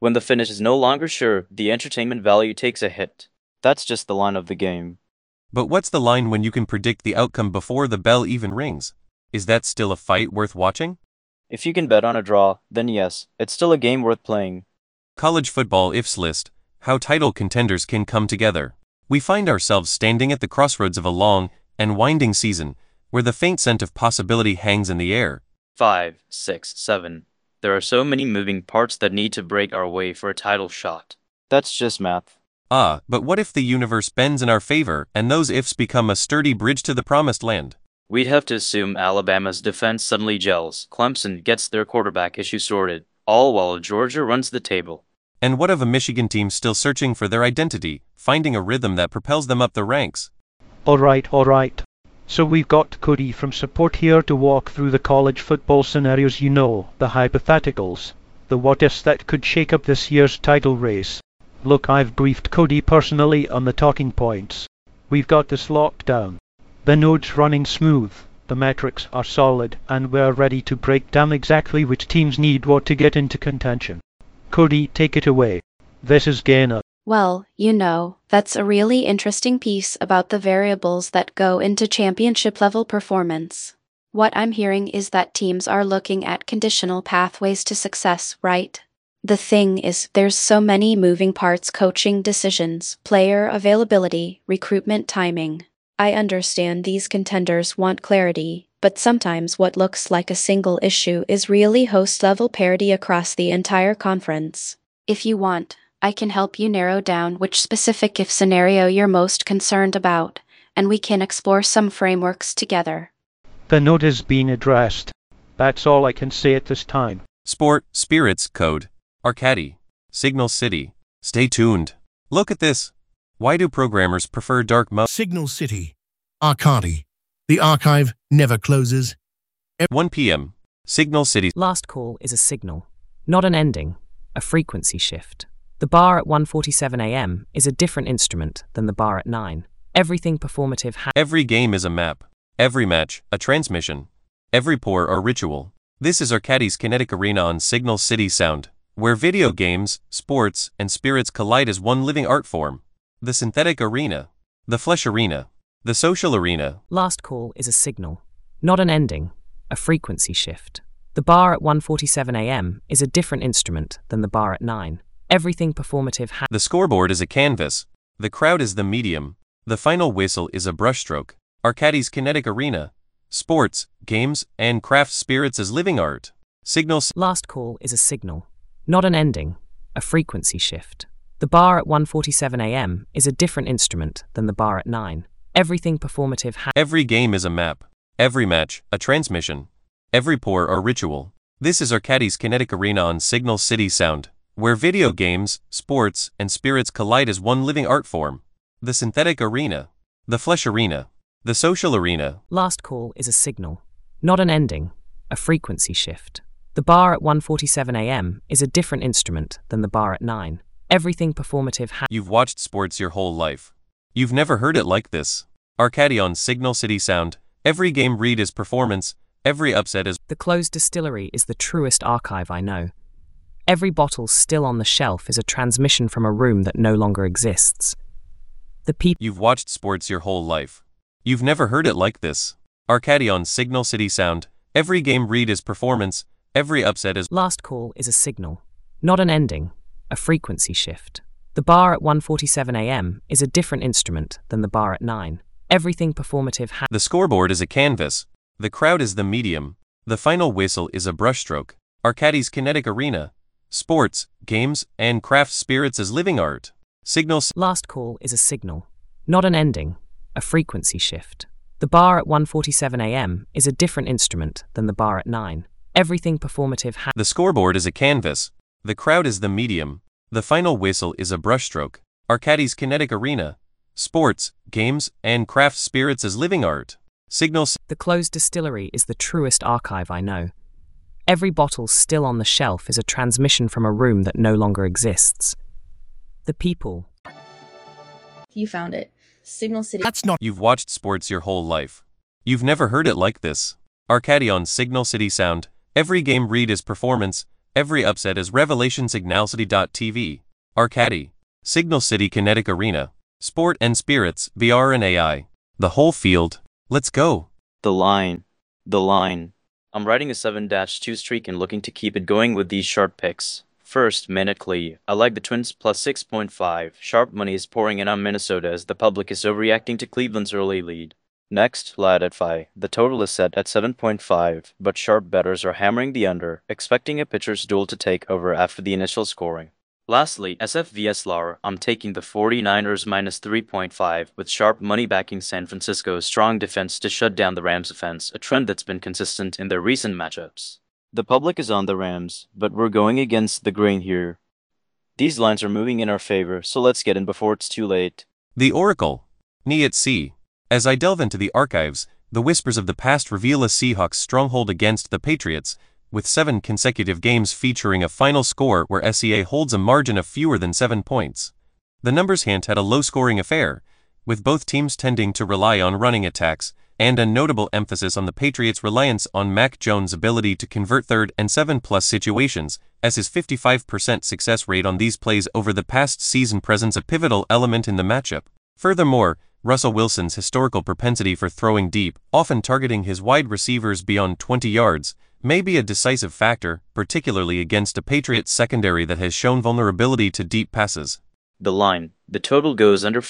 Speaker 4: When the finish is no longer sure, the entertainment value takes a hit. That's just the line of the game.
Speaker 1: But what's the line when you can predict the outcome before the bell even rings? Is that still a fight worth watching?
Speaker 4: If you can bet on a draw, then yes, it's still a game worth playing.
Speaker 1: College football ifs list, how title contenders can come together. We find ourselves standing at the crossroads of a long and winding season, where the faint scent of possibility hangs in the air.
Speaker 4: 5, 6, 7. There are so many moving parts that need to break our way for a title shot. That's just math.
Speaker 1: But what if the universe bends in our favor and those ifs become a sturdy bridge to the promised land?
Speaker 4: We'd have to assume Alabama's defense suddenly gels, Clemson gets their quarterback issue sorted, all while Georgia runs the table.
Speaker 1: And what of a Michigan team still searching for their identity, finding a rhythm that propels them up the ranks?
Speaker 8: Alright. So we've got Cody from support here to walk through the college football scenarios, the hypotheticals, the what-ifs that could shake up this year's title race. Look, I've briefed Cody personally on the talking points. We've got this locked down. The node's running smooth, the metrics are solid, and we're ready to break down exactly which teams need what to get into contention. Cody, take it away. This is Gaina.
Speaker 7: Well, that's a really interesting piece about the variables that go into championship-level performance. What I'm hearing is that teams are looking at conditional pathways to success, right? The thing is, there's so many moving parts: coaching decisions, player availability, recruitment timing. I understand these contenders want clarity, but sometimes what looks like a single issue is really host-level parity across the entire conference. If you want, I can help you narrow down which specific if scenario you're most concerned about, and we can explore some frameworks together.
Speaker 8: The note is being addressed. That's all I can say at this time.
Speaker 1: Sport, Spirits, Code, Arcady, Signal City. Stay tuned. Look at this. Why do programmers prefer dark mode?
Speaker 2: Signal City. Arcady. The archive never closes.
Speaker 1: 1 p.m. Signal City.
Speaker 3: Last call is a signal, not an ending, a frequency shift. The bar at 1:47 a.m. is a different instrument than the bar at 9. Everything performative
Speaker 1: Every game is a map. Every match, a transmission. Every pour or ritual. This is Arcady's Kinetic Arena on Signal City Sound, where video games, sports, and spirits collide as one living art form. The synthetic arena. The flesh arena. The social arena.
Speaker 3: Last call is a signal, not an ending, a frequency shift. The bar at 1:47 a.m. is a different instrument than the bar at 9. Everything performative
Speaker 1: The scoreboard is a canvas. The crowd is the medium. The final whistle is a brushstroke. Arcady's Kinetic Arena. Sports, games, and craft spirits as living art. Signals.
Speaker 3: Last call is a signal, not an ending, a frequency shift. The bar at 1:47 a.m. is a different instrument than the bar at 9. Everything performative
Speaker 1: Every game is a map. Every match, a transmission. Every pour or ritual. This is Arcady's Kinetic Arena on Signal City Sound, where video games, sports, and spirits collide as one living art form. The synthetic arena. The flesh arena. The social arena.
Speaker 3: Last call is a signal, not an ending, a frequency shift. The bar at 1:47 a.m. is a different instrument than the bar at 9. Everything performative
Speaker 1: You've watched sports your whole life. You've never heard it like this. Arcady on Signal City Sound. Every game read is performance. Every upset is...
Speaker 3: The closed distillery is the truest archive I know. Every bottle still on the shelf is a transmission from a room that no longer exists.
Speaker 1: You've watched sports your whole life. You've never heard it like this. Arcady on Signal City Sound. Every game read is performance. Every upset is...
Speaker 3: Last call is a signal, not an ending, a frequency shift. The bar at 1:47 a.m. is a different instrument than the bar at 9. Everything performative
Speaker 1: The scoreboard is a canvas. The crowd is the medium. The final whistle is a brushstroke. Arcady's Kinetic Arena. Sports, games, and craft spirits as living art. Signals.
Speaker 3: Last call is a signal, not an ending, a frequency shift. The bar at 1:47 a.m. is a different instrument than the bar at 9. Everything performative
Speaker 1: The scoreboard is a canvas. The crowd is the medium. The final whistle is a brushstroke. Arcady's Kinetic Arena. Sports, games, and craft spirits as living art. Signals.
Speaker 3: The closed distillery is the truest archive I know. Every bottle still on the shelf is a transmission from a room that no longer exists. The people.
Speaker 9: You found it. Signal City.
Speaker 2: That's not...
Speaker 1: You've watched sports your whole life. You've never heard it like this. Arcady on Signal City Sound. Every game read is performance. Every upset is revelation. Signalcity.tv, Arcady, Signal City Kinetic Arena, Sport and Spirits, VR and AI. The whole field. Let's go.
Speaker 4: The line. The line. I'm riding a 7-2 streak and looking to keep it going with these sharp picks. First, Minutely. I like the Twins plus 6.5. Sharp money is pouring in on Minnesota as the public is overreacting to Cleveland's early lead. Next, Ladify. The total is set at 7.5, but sharp bettors are hammering the under, expecting a pitcher's duel to take over after the initial scoring. Lastly, SFVS LAR, I'm taking the 49ers minus 3.5 with sharp money backing San Francisco's strong defense to shut down the Rams' offense, a trend that's been consistent in their recent matchups. The public is on the Rams, but we're going against the grain here. These lines are moving in our favor, so let's get in before it's too late.
Speaker 1: The Oracle. Knee at sea. As I delve into the archives, the whispers of the past reveal a Seahawks stronghold against the Patriots, with 7 consecutive games featuring a final score where SEA holds a margin of fewer than 7 points. The numbers hint at a low-scoring affair, with both teams tending to rely on running attacks, and a notable emphasis on the Patriots' reliance on Mac Jones' ability to convert 3rd and 7+ situations, as his 55% success rate on these plays over the past season presents a pivotal element in the matchup. Furthermore, Russell Wilson's historical propensity for throwing deep, often targeting his wide receivers beyond 20 yards, may be a decisive factor, particularly against a Patriots secondary that has shown vulnerability to deep passes.
Speaker 4: The line. The total goes under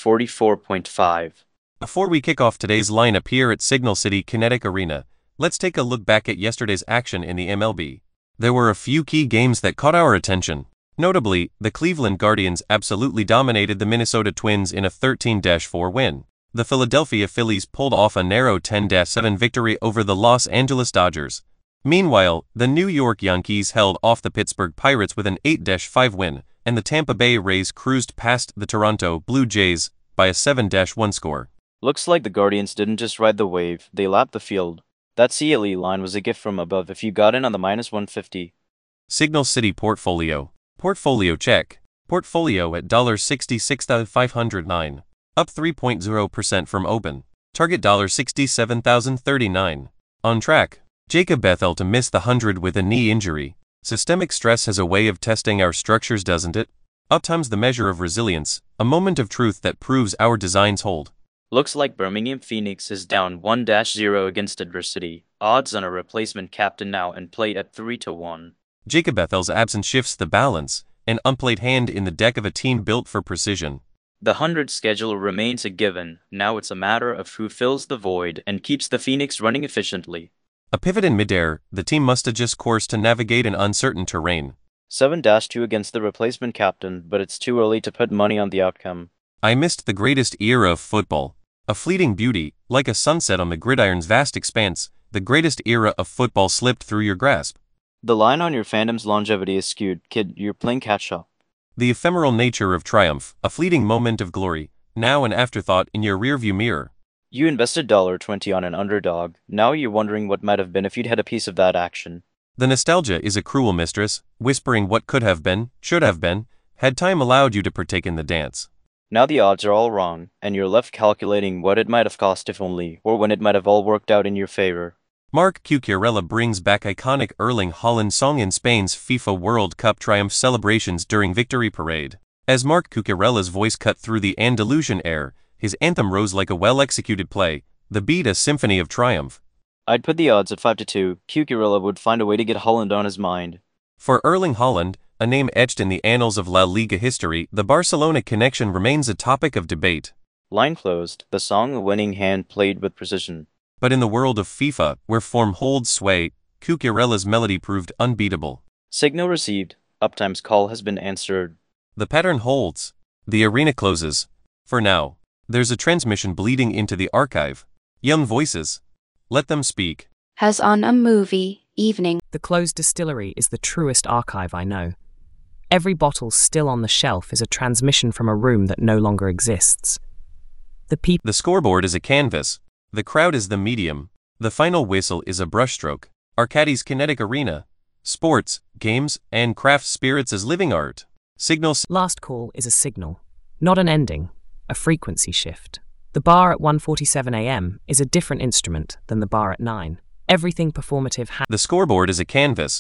Speaker 4: 44.5.
Speaker 1: Before we kick off today's lineup here at Signal City Kinetic Arena, let's take a look back at yesterday's action in the MLB. There were a few key games that caught our attention. Notably, the Cleveland Guardians absolutely dominated the Minnesota Twins in a 13-4 win. The Philadelphia Phillies pulled off a narrow 10-7 victory over the Los Angeles Dodgers. Meanwhile, the New York Yankees held off the Pittsburgh Pirates with an 8-5 win, and the Tampa Bay Rays cruised past the Toronto Blue Jays by a 7-1 score.
Speaker 4: Looks like the Guardians didn't just ride the wave, they lapped the field. That CLE line was a gift from above if you got in on the minus 150.
Speaker 1: Signal City Portfolio. Portfolio check. Portfolio at $66,509. Up 3.0% from open. Target $67,039. On track. Jacob Bethel to miss the 100 with a knee injury. Systemic stress has a way of testing our structures, doesn't it? Uptime's the measure of resilience, a moment of truth that proves our designs hold.
Speaker 4: Looks like Birmingham Phoenix is down 1-0 against adversity. Odds on a replacement captain now in play at 3-1.
Speaker 1: Jacob Bethel's absence shifts the balance, an unplayed hand in the deck of a team built for precision.
Speaker 4: The 100 schedule remains a given, now it's a matter of who fills the void and keeps the Phoenix running efficiently.
Speaker 1: A pivot in midair, the team must adjust course to navigate an uncertain terrain.
Speaker 4: 7-2 against the replacement captain, but it's too early to put money on the outcome.
Speaker 1: I missed the greatest era of football. A fleeting beauty, like a sunset on the gridiron's vast expanse, the greatest era of football slipped through your grasp.
Speaker 4: The line on your fandom's longevity is skewed, kid, you're playing catch-up.
Speaker 1: The ephemeral nature of triumph, a fleeting moment of glory, now an afterthought in your rearview mirror.
Speaker 4: You invested $20 on an underdog, now you're wondering what might have been if you'd had a piece of that action.
Speaker 1: The nostalgia is a cruel mistress, whispering what could have been, should have been, had time allowed you to partake in the dance.
Speaker 4: Now the odds are all wrong, and you're left calculating what it might have cost if only, or when it might have all worked out in your favor.
Speaker 1: Marc Cucurella brings back iconic Erling Haaland song in Spain's FIFA World Cup triumph celebrations during Victory Parade. As Marc Cucurella's voice cut through the Andalusian air, his anthem rose like a well-executed play, the beat a symphony of triumph.
Speaker 4: I'd put the odds at 5-2, Cucurella would find a way to get Haaland on his mind.
Speaker 1: For Erling Haaland, a name etched in the annals of La Liga history, the Barcelona connection remains a topic of debate.
Speaker 4: Line closed, the song a winning hand played with precision.
Speaker 1: But in the world of FIFA, where form holds sway, Cucurella's melody proved unbeatable.
Speaker 4: Signal received, Uptime's call has been answered.
Speaker 1: The pattern holds. The arena closes. For now. There's a transmission bleeding into the archive. Young voices. Let them speak.
Speaker 7: Has on a movie, evening.
Speaker 3: The closed distillery is the truest archive I know. Every bottle still on the shelf is a transmission from a room that no longer exists.
Speaker 1: The scoreboard is a canvas. The crowd is the medium. The final whistle is a brushstroke. Arcady's Kinetic Arena. Sports, games, and craft spirits as living art. Signals.
Speaker 3: Last call is a signal, not an ending, a frequency shift. The bar at 1:47 a.m. is a different instrument than the bar at 9. Everything performative
Speaker 1: The scoreboard is a canvas.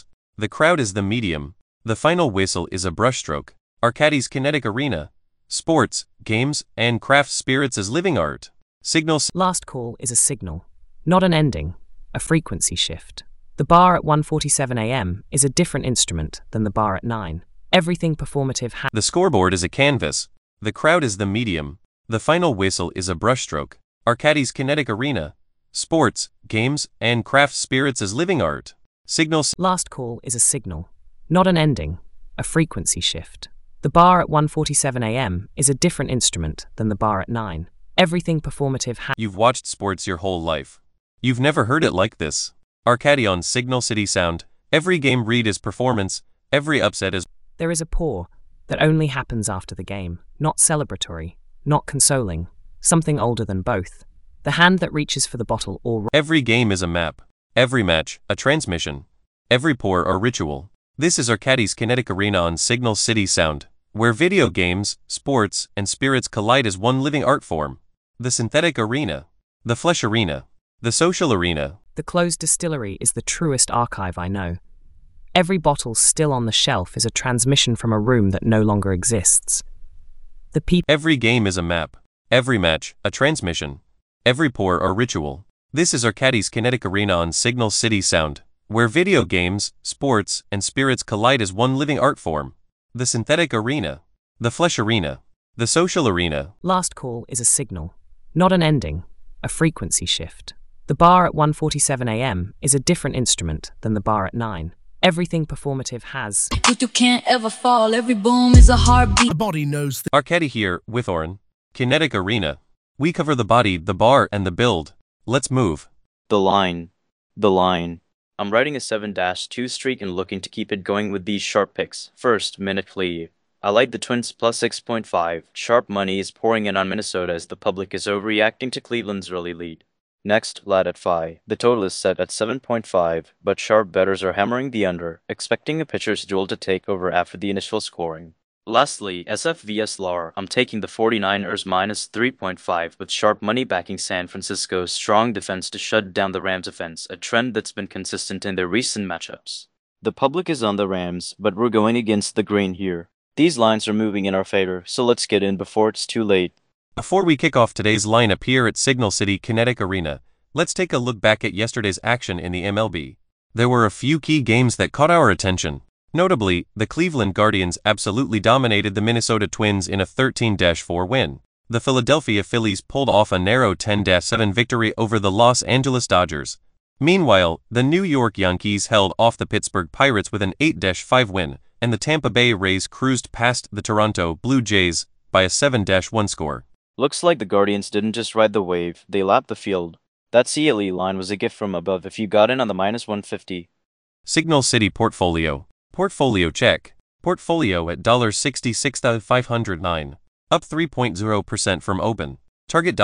Speaker 1: The crowd is the medium. The final whistle is a brushstroke. Arcadis kinetic arena. Sports, games, and craft spirits as living art. Signal.
Speaker 3: Last call is a signal, not an ending, a frequency shift. The bar at 1:47 a.m. is a different instrument than the bar at 9. Everything performative has.
Speaker 1: The scoreboard is a canvas. The crowd is the medium. The final whistle is a brushstroke. Arcadis kinetic arena. Sports, games, and craft spirits as living art. Signal.
Speaker 3: Last call is a signal, not an ending, a frequency shift. The bar at 1:47 a.m. is a different instrument than the bar at 9. Everything performative has.
Speaker 1: You've watched sports your whole life. You've never heard it like this. Arcadi on Signal City Sound. Every game read is performance. Every upset is.
Speaker 3: There is a pour that only happens after the game, not celebratory, not consoling, something older than both. The hand that reaches for the bottle or.
Speaker 1: Every game is a map. Every match, a transmission. Every pour, a ritual. This is Arcadi's Kinetic Arena on Signal City Sound, where video games, sports, and spirits collide as one living art form. The synthetic arena. The flesh arena. The social arena.
Speaker 3: The closed distillery is the truest archive I know. Every bottle still on the shelf is a transmission from a room that no longer exists. The people.
Speaker 1: Every game is a map. Every match, a transmission. Every pour, a ritual. This is Arcadi's Kinetic Arena on Signal City Sound, where video games, sports, and spirits collide as one living art form. The synthetic arena. The flesh arena. The social arena.
Speaker 3: Last call is a signal, not an ending, a frequency shift. The bar at 1:47 a.m. is a different instrument than the bar at 9. Everything performative has.
Speaker 10: You can't ever fall, every boom is a heartbeat.
Speaker 2: The body knows
Speaker 1: Arcadi here, with Oren. Kinetic Arena. We cover the body, the bar, and the build. Let's move.
Speaker 4: The line. The line. I'm riding a 7-2 streak and looking to keep it going with these sharp picks. First, minute play. I like the Twins plus 6.5. Sharp money is pouring in on Minnesota as the public is overreacting to Cleveland's early lead. Next, Lad at 5. The total is set at 7.5, but sharp bettors are hammering the under, expecting a pitcher's duel to take over after the initial scoring. Lastly, SF vs LAR, I'm taking the 49ers minus 3.5 with sharp money backing San Francisco's strong defense to shut down the Rams' offense, a trend that's been consistent in their recent matchups. The public is on the Rams, but we're going against the grain here. These lines are moving in our favor, so let's get in before it's too late.
Speaker 1: Before we kick off today's lineup here at Signal City Kinetic Arena, let's take a look back at yesterday's action in the MLB. There were a few key games that caught our attention. Notably, the Cleveland Guardians absolutely dominated the Minnesota Twins in a 13-4 win. The Philadelphia Phillies pulled off a narrow 10-7 victory over the Los Angeles Dodgers. Meanwhile, the New York Yankees held off the Pittsburgh Pirates with an 8-5 win, and the Tampa Bay Rays cruised past the Toronto Blue Jays by a 7-1 score.
Speaker 4: Looks like the Guardians didn't just ride the wave, they lapped the field. That CLE line was a gift from above if you got in on the minus 150.
Speaker 1: Signal City Portfolio. Portfolio check. Portfolio at $66,509. Up 3.0% from open. Target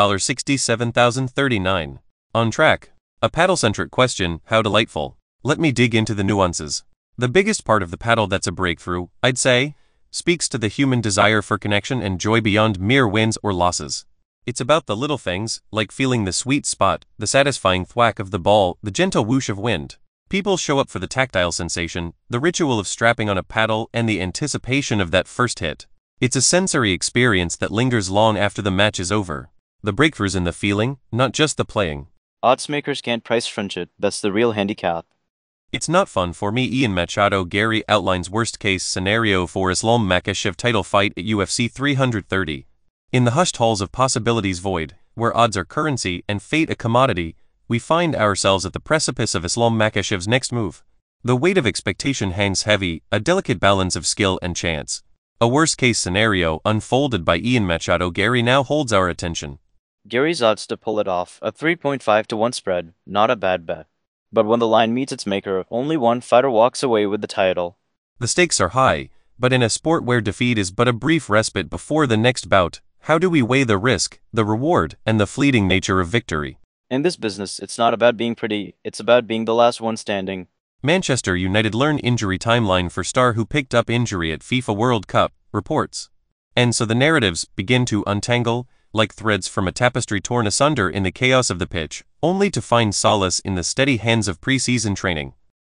Speaker 1: $67,039. On track. A paddle-centric question, how delightful. Let me dig into the nuances. The biggest part of the paddle that's a breakthrough, I'd say, speaks to the human desire for connection and joy beyond mere wins or losses. It's about the little things, like feeling the sweet spot, the satisfying thwack of the ball, the gentle whoosh of wind. People show up for the tactile sensation, the ritual of strapping on a paddle, and the anticipation of that first hit. It's a sensory experience that lingers long after the match is over. The breakthrough's in the feeling, not just the playing.
Speaker 4: Odds makers can't price friendship, that's the real handicap.
Speaker 1: It's not fun for me. Ian Machado Gary outlines worst-case scenario for Islam Makhachev title fight at UFC 330. In the hushed halls of possibilities void, where odds are currency and fate a commodity, we find ourselves at the precipice of Islam Makhachev's next move. The weight of expectation hangs heavy, a delicate balance of skill and chance. A worst-case scenario unfolded by Ian Machado Gary now holds our attention.
Speaker 4: Gary's odds to pull it off, a 3.5 to 1 spread, not a bad bet. But when the line meets its maker, only one fighter walks away with the title.
Speaker 1: The stakes are high, but in a sport where defeat is but a brief respite before the next bout, how do we weigh the risk, the reward, and the fleeting nature of victory?
Speaker 4: In this business, it's not about being pretty, it's about being the last one standing.
Speaker 1: Manchester United learn injury timeline for star who picked up injury at FIFA World Cup, reports. And so the narratives begin to untangle, like threads from a tapestry torn asunder in the chaos of the pitch, only to find solace in the steady hands of pre-season training.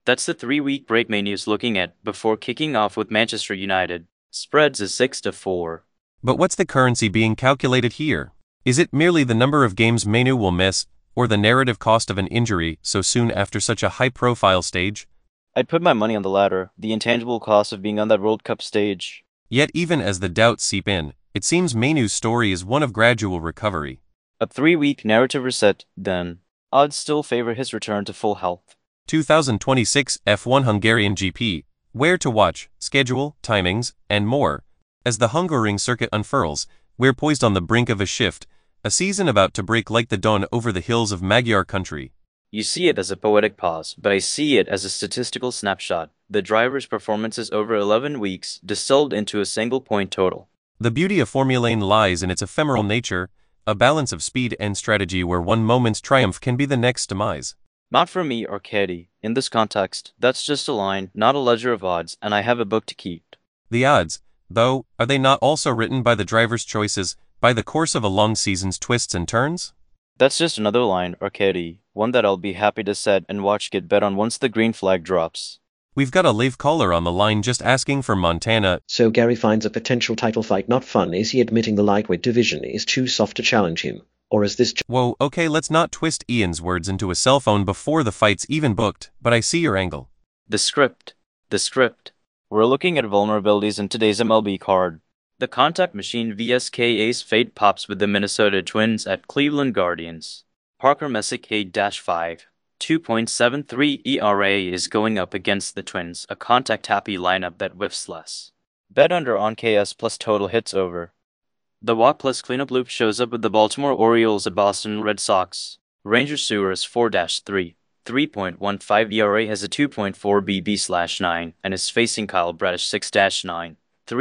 Speaker 4: That's the 3-week break Manu's looking at before kicking off with Manchester United. Spreads is 6-4.
Speaker 1: But what's the currency being calculated here? Is it merely the number of games Manu will miss, or the narrative cost of an injury so soon after such a high-profile stage?
Speaker 4: I'd put my money on the latter, the intangible cost of being on that World Cup stage.
Speaker 1: Yet even as the doubts seep in, it seems Manu's story is one of gradual recovery.
Speaker 4: A 3-week narrative reset, then. Odds still favor his return to full health.
Speaker 1: 2026 F1 Hungarian GP. Where to watch, schedule, timings, and more. As the Hungaroring circuit unfurls, we're poised on the brink of a shift, a season about to break like the dawn over the hills of Magyar country.
Speaker 4: You see it as a poetic pause, but I see it as a statistical snapshot. The driver's performances over 11 weeks distilled into a single point total.
Speaker 1: The beauty of Formula 1 lies in its ephemeral nature, a balance of speed and strategy where one moment's triumph can be the next demise.
Speaker 4: Not for me or Katie. In this context, that's just a line, not a ledger of odds, and I have a book to keep.
Speaker 1: The odds, though, are they not also written by the driver's choices, by the course of a long season's twists and turns?
Speaker 4: That's just another line, Arcady, one that I'll be happy to set and watch get bet on once the green flag drops.
Speaker 1: We've got a live caller on the line just asking for Montana.
Speaker 5: So Gary finds a potential title fight not fun. Is he admitting the lightweight division is too soft to challenge him? Or is this
Speaker 1: Whoa, okay, let's not twist Ian's words into a cell phone before the fight's even booked, but I see your angle.
Speaker 4: The script. We're looking at vulnerabilities in today's MLB card. The contact machine VSKA's fate pops with the Minnesota Twins at Cleveland Guardians. Parker Messick K-5, 2.73 ERA is going up against the Twins, a contact-happy lineup that whiffs less. Bet under on KS plus total hits over. The walk plus cleanup loop shows up with the Baltimore Orioles at Boston Red Sox. Rangers Sewers 4-3, 3.15 ERA has a 2.4 BB/9 and is facing Kyle Bradish 6-9,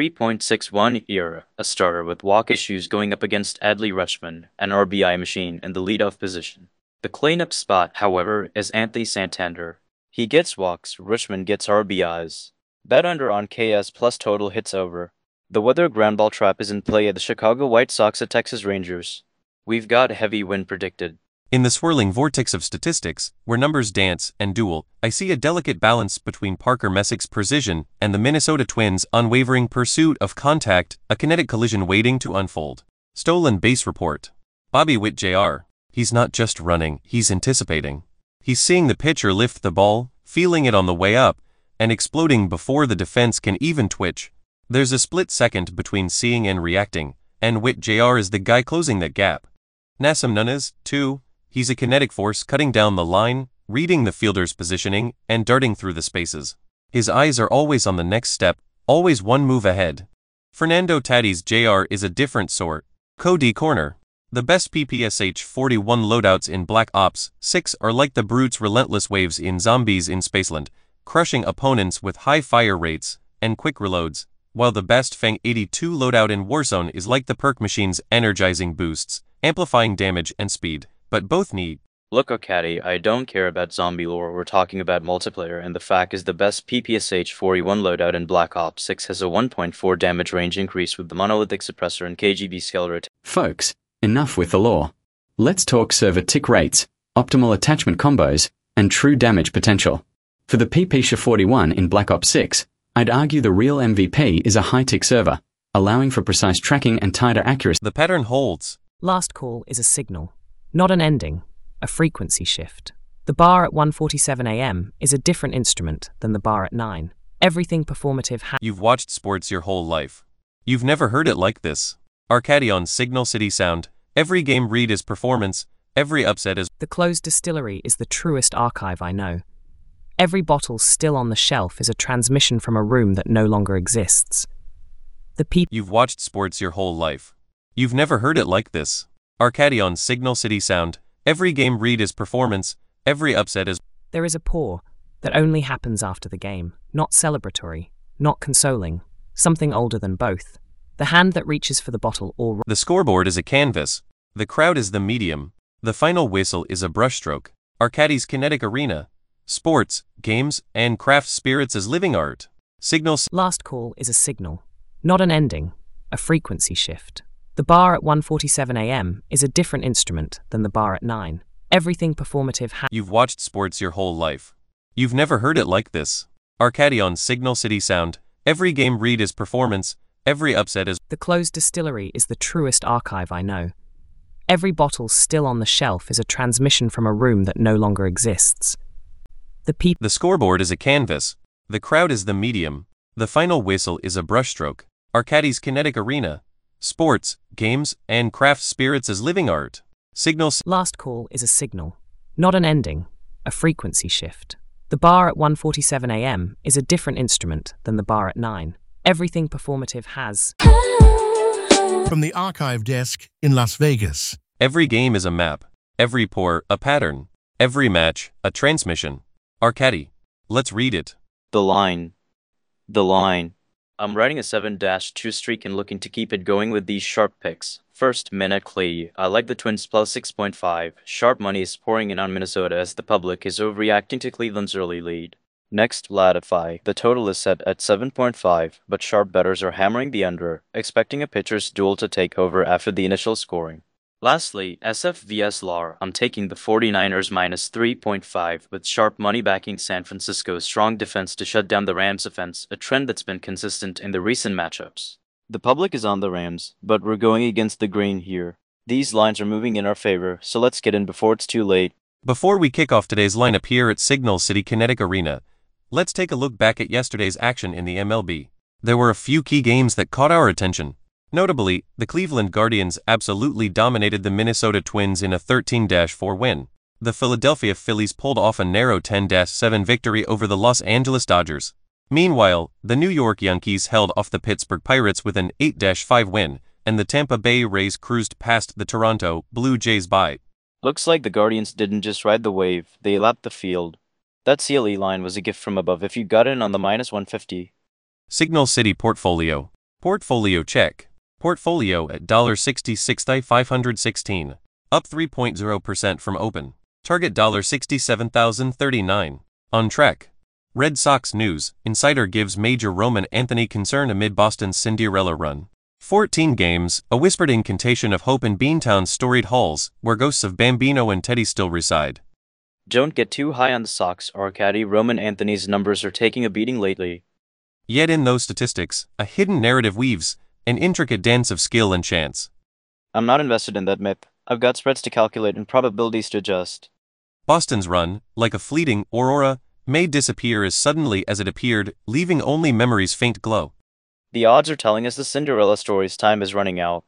Speaker 4: 3.61 ERA, a starter with walk issues going up against Adley Rutschman, an RBI machine in the leadoff position. The cleanup spot, however, is Anthony Santander. He gets walks, Rutschman gets RBIs. Bet under on KS plus total hits over. The weather ground ball trap is in play at the Chicago White Sox at Texas Rangers. We've got heavy wind predicted.
Speaker 1: In the swirling vortex of statistics, where numbers dance and duel, I see a delicate balance between Parker Messick's precision and the Minnesota Twins' unwavering pursuit of contact, a kinetic collision waiting to unfold. Stolen base report. Bobby Witt Jr. He's not just running, he's anticipating. He's seeing the pitcher lift the ball, feeling it on the way up, and exploding before the defense can even twitch. There's a split second between seeing and reacting, and Witt Jr. is the guy closing that gap. Nassim Nunez, too. He's a kinetic force cutting down the line, reading the fielder's positioning, and darting through the spaces. His eyes are always on the next step, always one move ahead. Fernando Tatis Jr. is a different sort. Cody Corner. The best PPSH 41 loadouts in Black Ops 6 are like the Brute's relentless waves in Zombies in Spaceland, crushing opponents with high fire rates and quick reloads, while the best Fang 82 loadout in Warzone is like the perk machine's energizing boosts, amplifying damage and speed, but both need.
Speaker 4: Look, Arcady, I don't care about zombie lore, we're talking about multiplayer, and the fact is the best PPSH 41 loadout in Black Ops 6 has a 1.4 damage range increase with the monolithic suppressor and KGB scale rotation.
Speaker 6: Folks, enough with the lore. Let's talk server tick rates, optimal attachment combos, and true damage potential. For the PPSH 41 in Black Ops 6, I'd argue the real MVP is a high-tick server, allowing for precise tracking and tighter accuracy.
Speaker 1: The pattern holds.
Speaker 3: Last call is a signal, not an ending, a frequency shift. The bar at 1:47 a.m. is a different instrument than the bar at 9. Everything performative
Speaker 1: You've watched sports your whole life. You've never heard it like this. Arcady on Signal City Sound. Every game read is performance, every upset is...
Speaker 3: The closed distillery is the truest archive I know. Every bottle still on the shelf is a transmission from a room that no longer exists.
Speaker 1: You've watched sports your whole life. You've never heard it like this. Arcady on Signal City Sound. Every game read is performance, every upset is...
Speaker 3: There is a pour that only happens after the game, not celebratory, not consoling, something older than both. The hand that reaches for the bottle or...
Speaker 1: The scoreboard is a canvas. The crowd is the medium. The final whistle is a brushstroke. Arcady's kinetic arena. Sports, games, and craft spirits as living art. Signals.
Speaker 3: Last call is a signal, not an ending, a frequency shift. The bar at 1:47 a.m. is a different instrument than the bar at 9. Everything performative
Speaker 1: You've watched sports your whole life. You've never heard it like this. Arcady on Signal City Sound. Every game read is performance, every upset is...
Speaker 3: The closed distillery is the truest archive I know. Every bottle still on the shelf is a transmission from a room that no longer exists.
Speaker 1: The scoreboard is a canvas. The crowd is the medium. The final whistle is a brushstroke. Arcady's kinetic arena. Sports, games, and craft spirits as living art. Signals.
Speaker 3: Last call is a signal, not an ending, a frequency shift. The bar at 1:47 a.m. is a different instrument than the bar at 9. Everything performative has...
Speaker 2: From the archive desk in Las Vegas.
Speaker 1: Every game is a map. Every pour, a pattern. Every match, a transmission. Arcady. Let's read it.
Speaker 4: The line. The line. I'm riding a 7-2 streak and looking to keep it going with these sharp picks. First, Minute Clee. I like the Twins plus 6.5. Sharp money is pouring in on Minnesota as the public is overreacting to Cleveland's early lead. Next, Vladify. The total is set at 7.5, but sharp bettors are hammering the under, expecting a pitcher's duel to take over after the initial scoring. Lastly, SF vs LAR. I'm taking the 49ers minus 3.5 with sharp money backing San Francisco's strong defense to shut down the Rams' offense, a trend that's been consistent in the recent matchups. The public is on the Rams, but we're going against the grain here. These lines are moving in our favor, so let's get in before it's too late.
Speaker 1: Before we kick off today's lineup here at Signal City Kinetic Arena, let's take a look back at yesterday's action in the MLB. There were a few key games that caught our attention. Notably, the Cleveland Guardians absolutely dominated the Minnesota Twins in a 13-4 win. The Philadelphia Phillies pulled off a narrow 10-7 victory over the Los Angeles Dodgers. Meanwhile, the New York Yankees held off the Pittsburgh Pirates with an 8-5 win, and the Tampa Bay Rays cruised past the Toronto Blue Jays by.
Speaker 4: Looks like the Guardians didn't just ride the wave, they lapped the field. That CLE line was a gift from above if you got in on the minus 150.
Speaker 1: Signal City Portfolio. Portfolio check. Portfolio at $66,516, up 3.0% from open. Target $67,039. On track. Red Sox news. Insider gives Major Roman Anthony concern amid Boston's Cinderella run. 14 games, a whispered incantation of hope in Beantown's storied halls, where ghosts of Bambino and Teddy still reside.
Speaker 4: Don't get too high on the Sox, Arcady. Roman Anthony's numbers are taking a beating lately.
Speaker 1: Yet in those statistics, a hidden narrative weaves an intricate dance of skill and chance.
Speaker 4: I'm not invested in that myth. I've got spreads to calculate and probabilities to adjust.
Speaker 1: Boston's run, like a fleeting aurora, may disappear as suddenly as it appeared, leaving only memory's faint glow.
Speaker 4: The odds are telling us the Cinderella story's time is running out.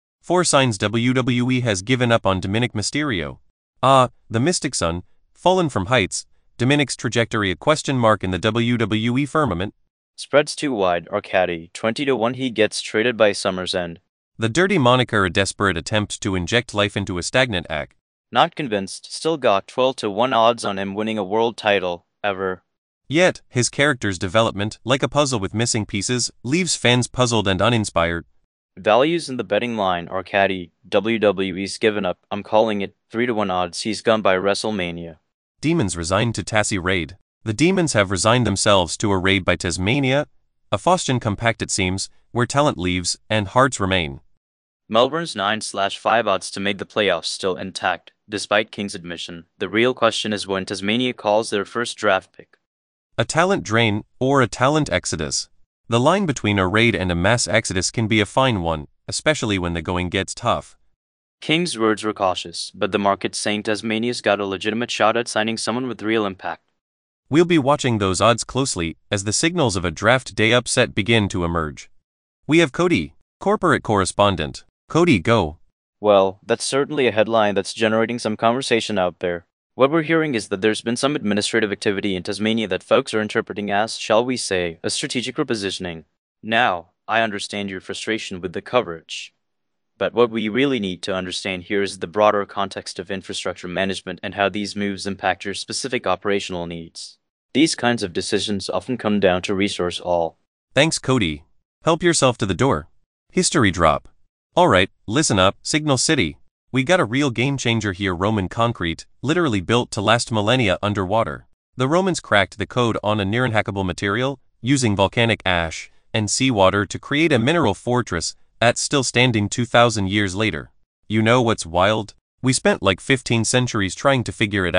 Speaker 1: 4 signs WWE has given up on Dominic Mysterio. The Mystic Son, fallen from heights, Dominic's trajectory a question mark in the WWE firmament.
Speaker 4: Spreads too wide, Arcady. 20-1 he gets traded by summer's end.
Speaker 1: The dirty moniker a desperate attempt to inject life into a stagnant act.
Speaker 4: Not convinced, still got 12-1 odds on him winning a world title, ever.
Speaker 1: Yet, his character's development, like a puzzle with missing pieces, leaves fans puzzled and uninspired.
Speaker 4: Values in the betting line, Arcady. WWE's given up. I'm calling it 3-1 odds he's gone by WrestleMania.
Speaker 1: Demons resigned to Tassie raid. The Demons have resigned themselves to a raid by Tasmania, a Faustian compact it seems, where talent leaves and hearts remain.
Speaker 4: Melbourne's 9/5 odds to make the playoffs still intact, despite King's admission. The real question is when Tasmania calls their first draft pick.
Speaker 1: A talent drain or a talent exodus. The line between a raid and a mass exodus can be a fine one, especially when the going gets tough.
Speaker 4: King's words were cautious, but the market's saying Tasmania's got a legitimate shot at signing someone with real impact.
Speaker 1: We'll be watching those odds closely as the signals of a draft day upset begin to emerge. We have Cody, corporate correspondent. Cody, go.
Speaker 4: Well, that's certainly a headline that's generating some conversation out there. What we're hearing is that there's been some administrative activity in Tasmania that folks are interpreting as, shall we say, a strategic repositioning. Now, I understand your frustration with the coverage. But what we really need to understand here is the broader context of infrastructure management and how these moves impact your specific operational needs. These kinds of decisions often come down to resource all.
Speaker 1: Thanks, Cody. Help yourself to the door. History drop. Alright, listen up, Signal City. We got a real game changer here. Roman concrete, literally built to last millennia underwater. The Romans cracked the code on a near-unhackable material, using volcanic ash and seawater to create a mineral fortress that's still standing 2,000 years later. You know what's wild? We spent like 15 centuries trying to figure it out,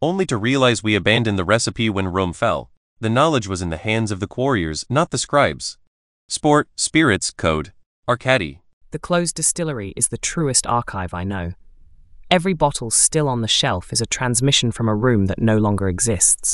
Speaker 1: only to realize we abandoned the recipe when Rome fell. The knowledge was in the hands of the quarriers, not the scribes. Sport, spirits, code. Arcady.
Speaker 3: The closed distillery is the truest archive I know. Every bottle still on the shelf is a transmission from a room that no longer exists.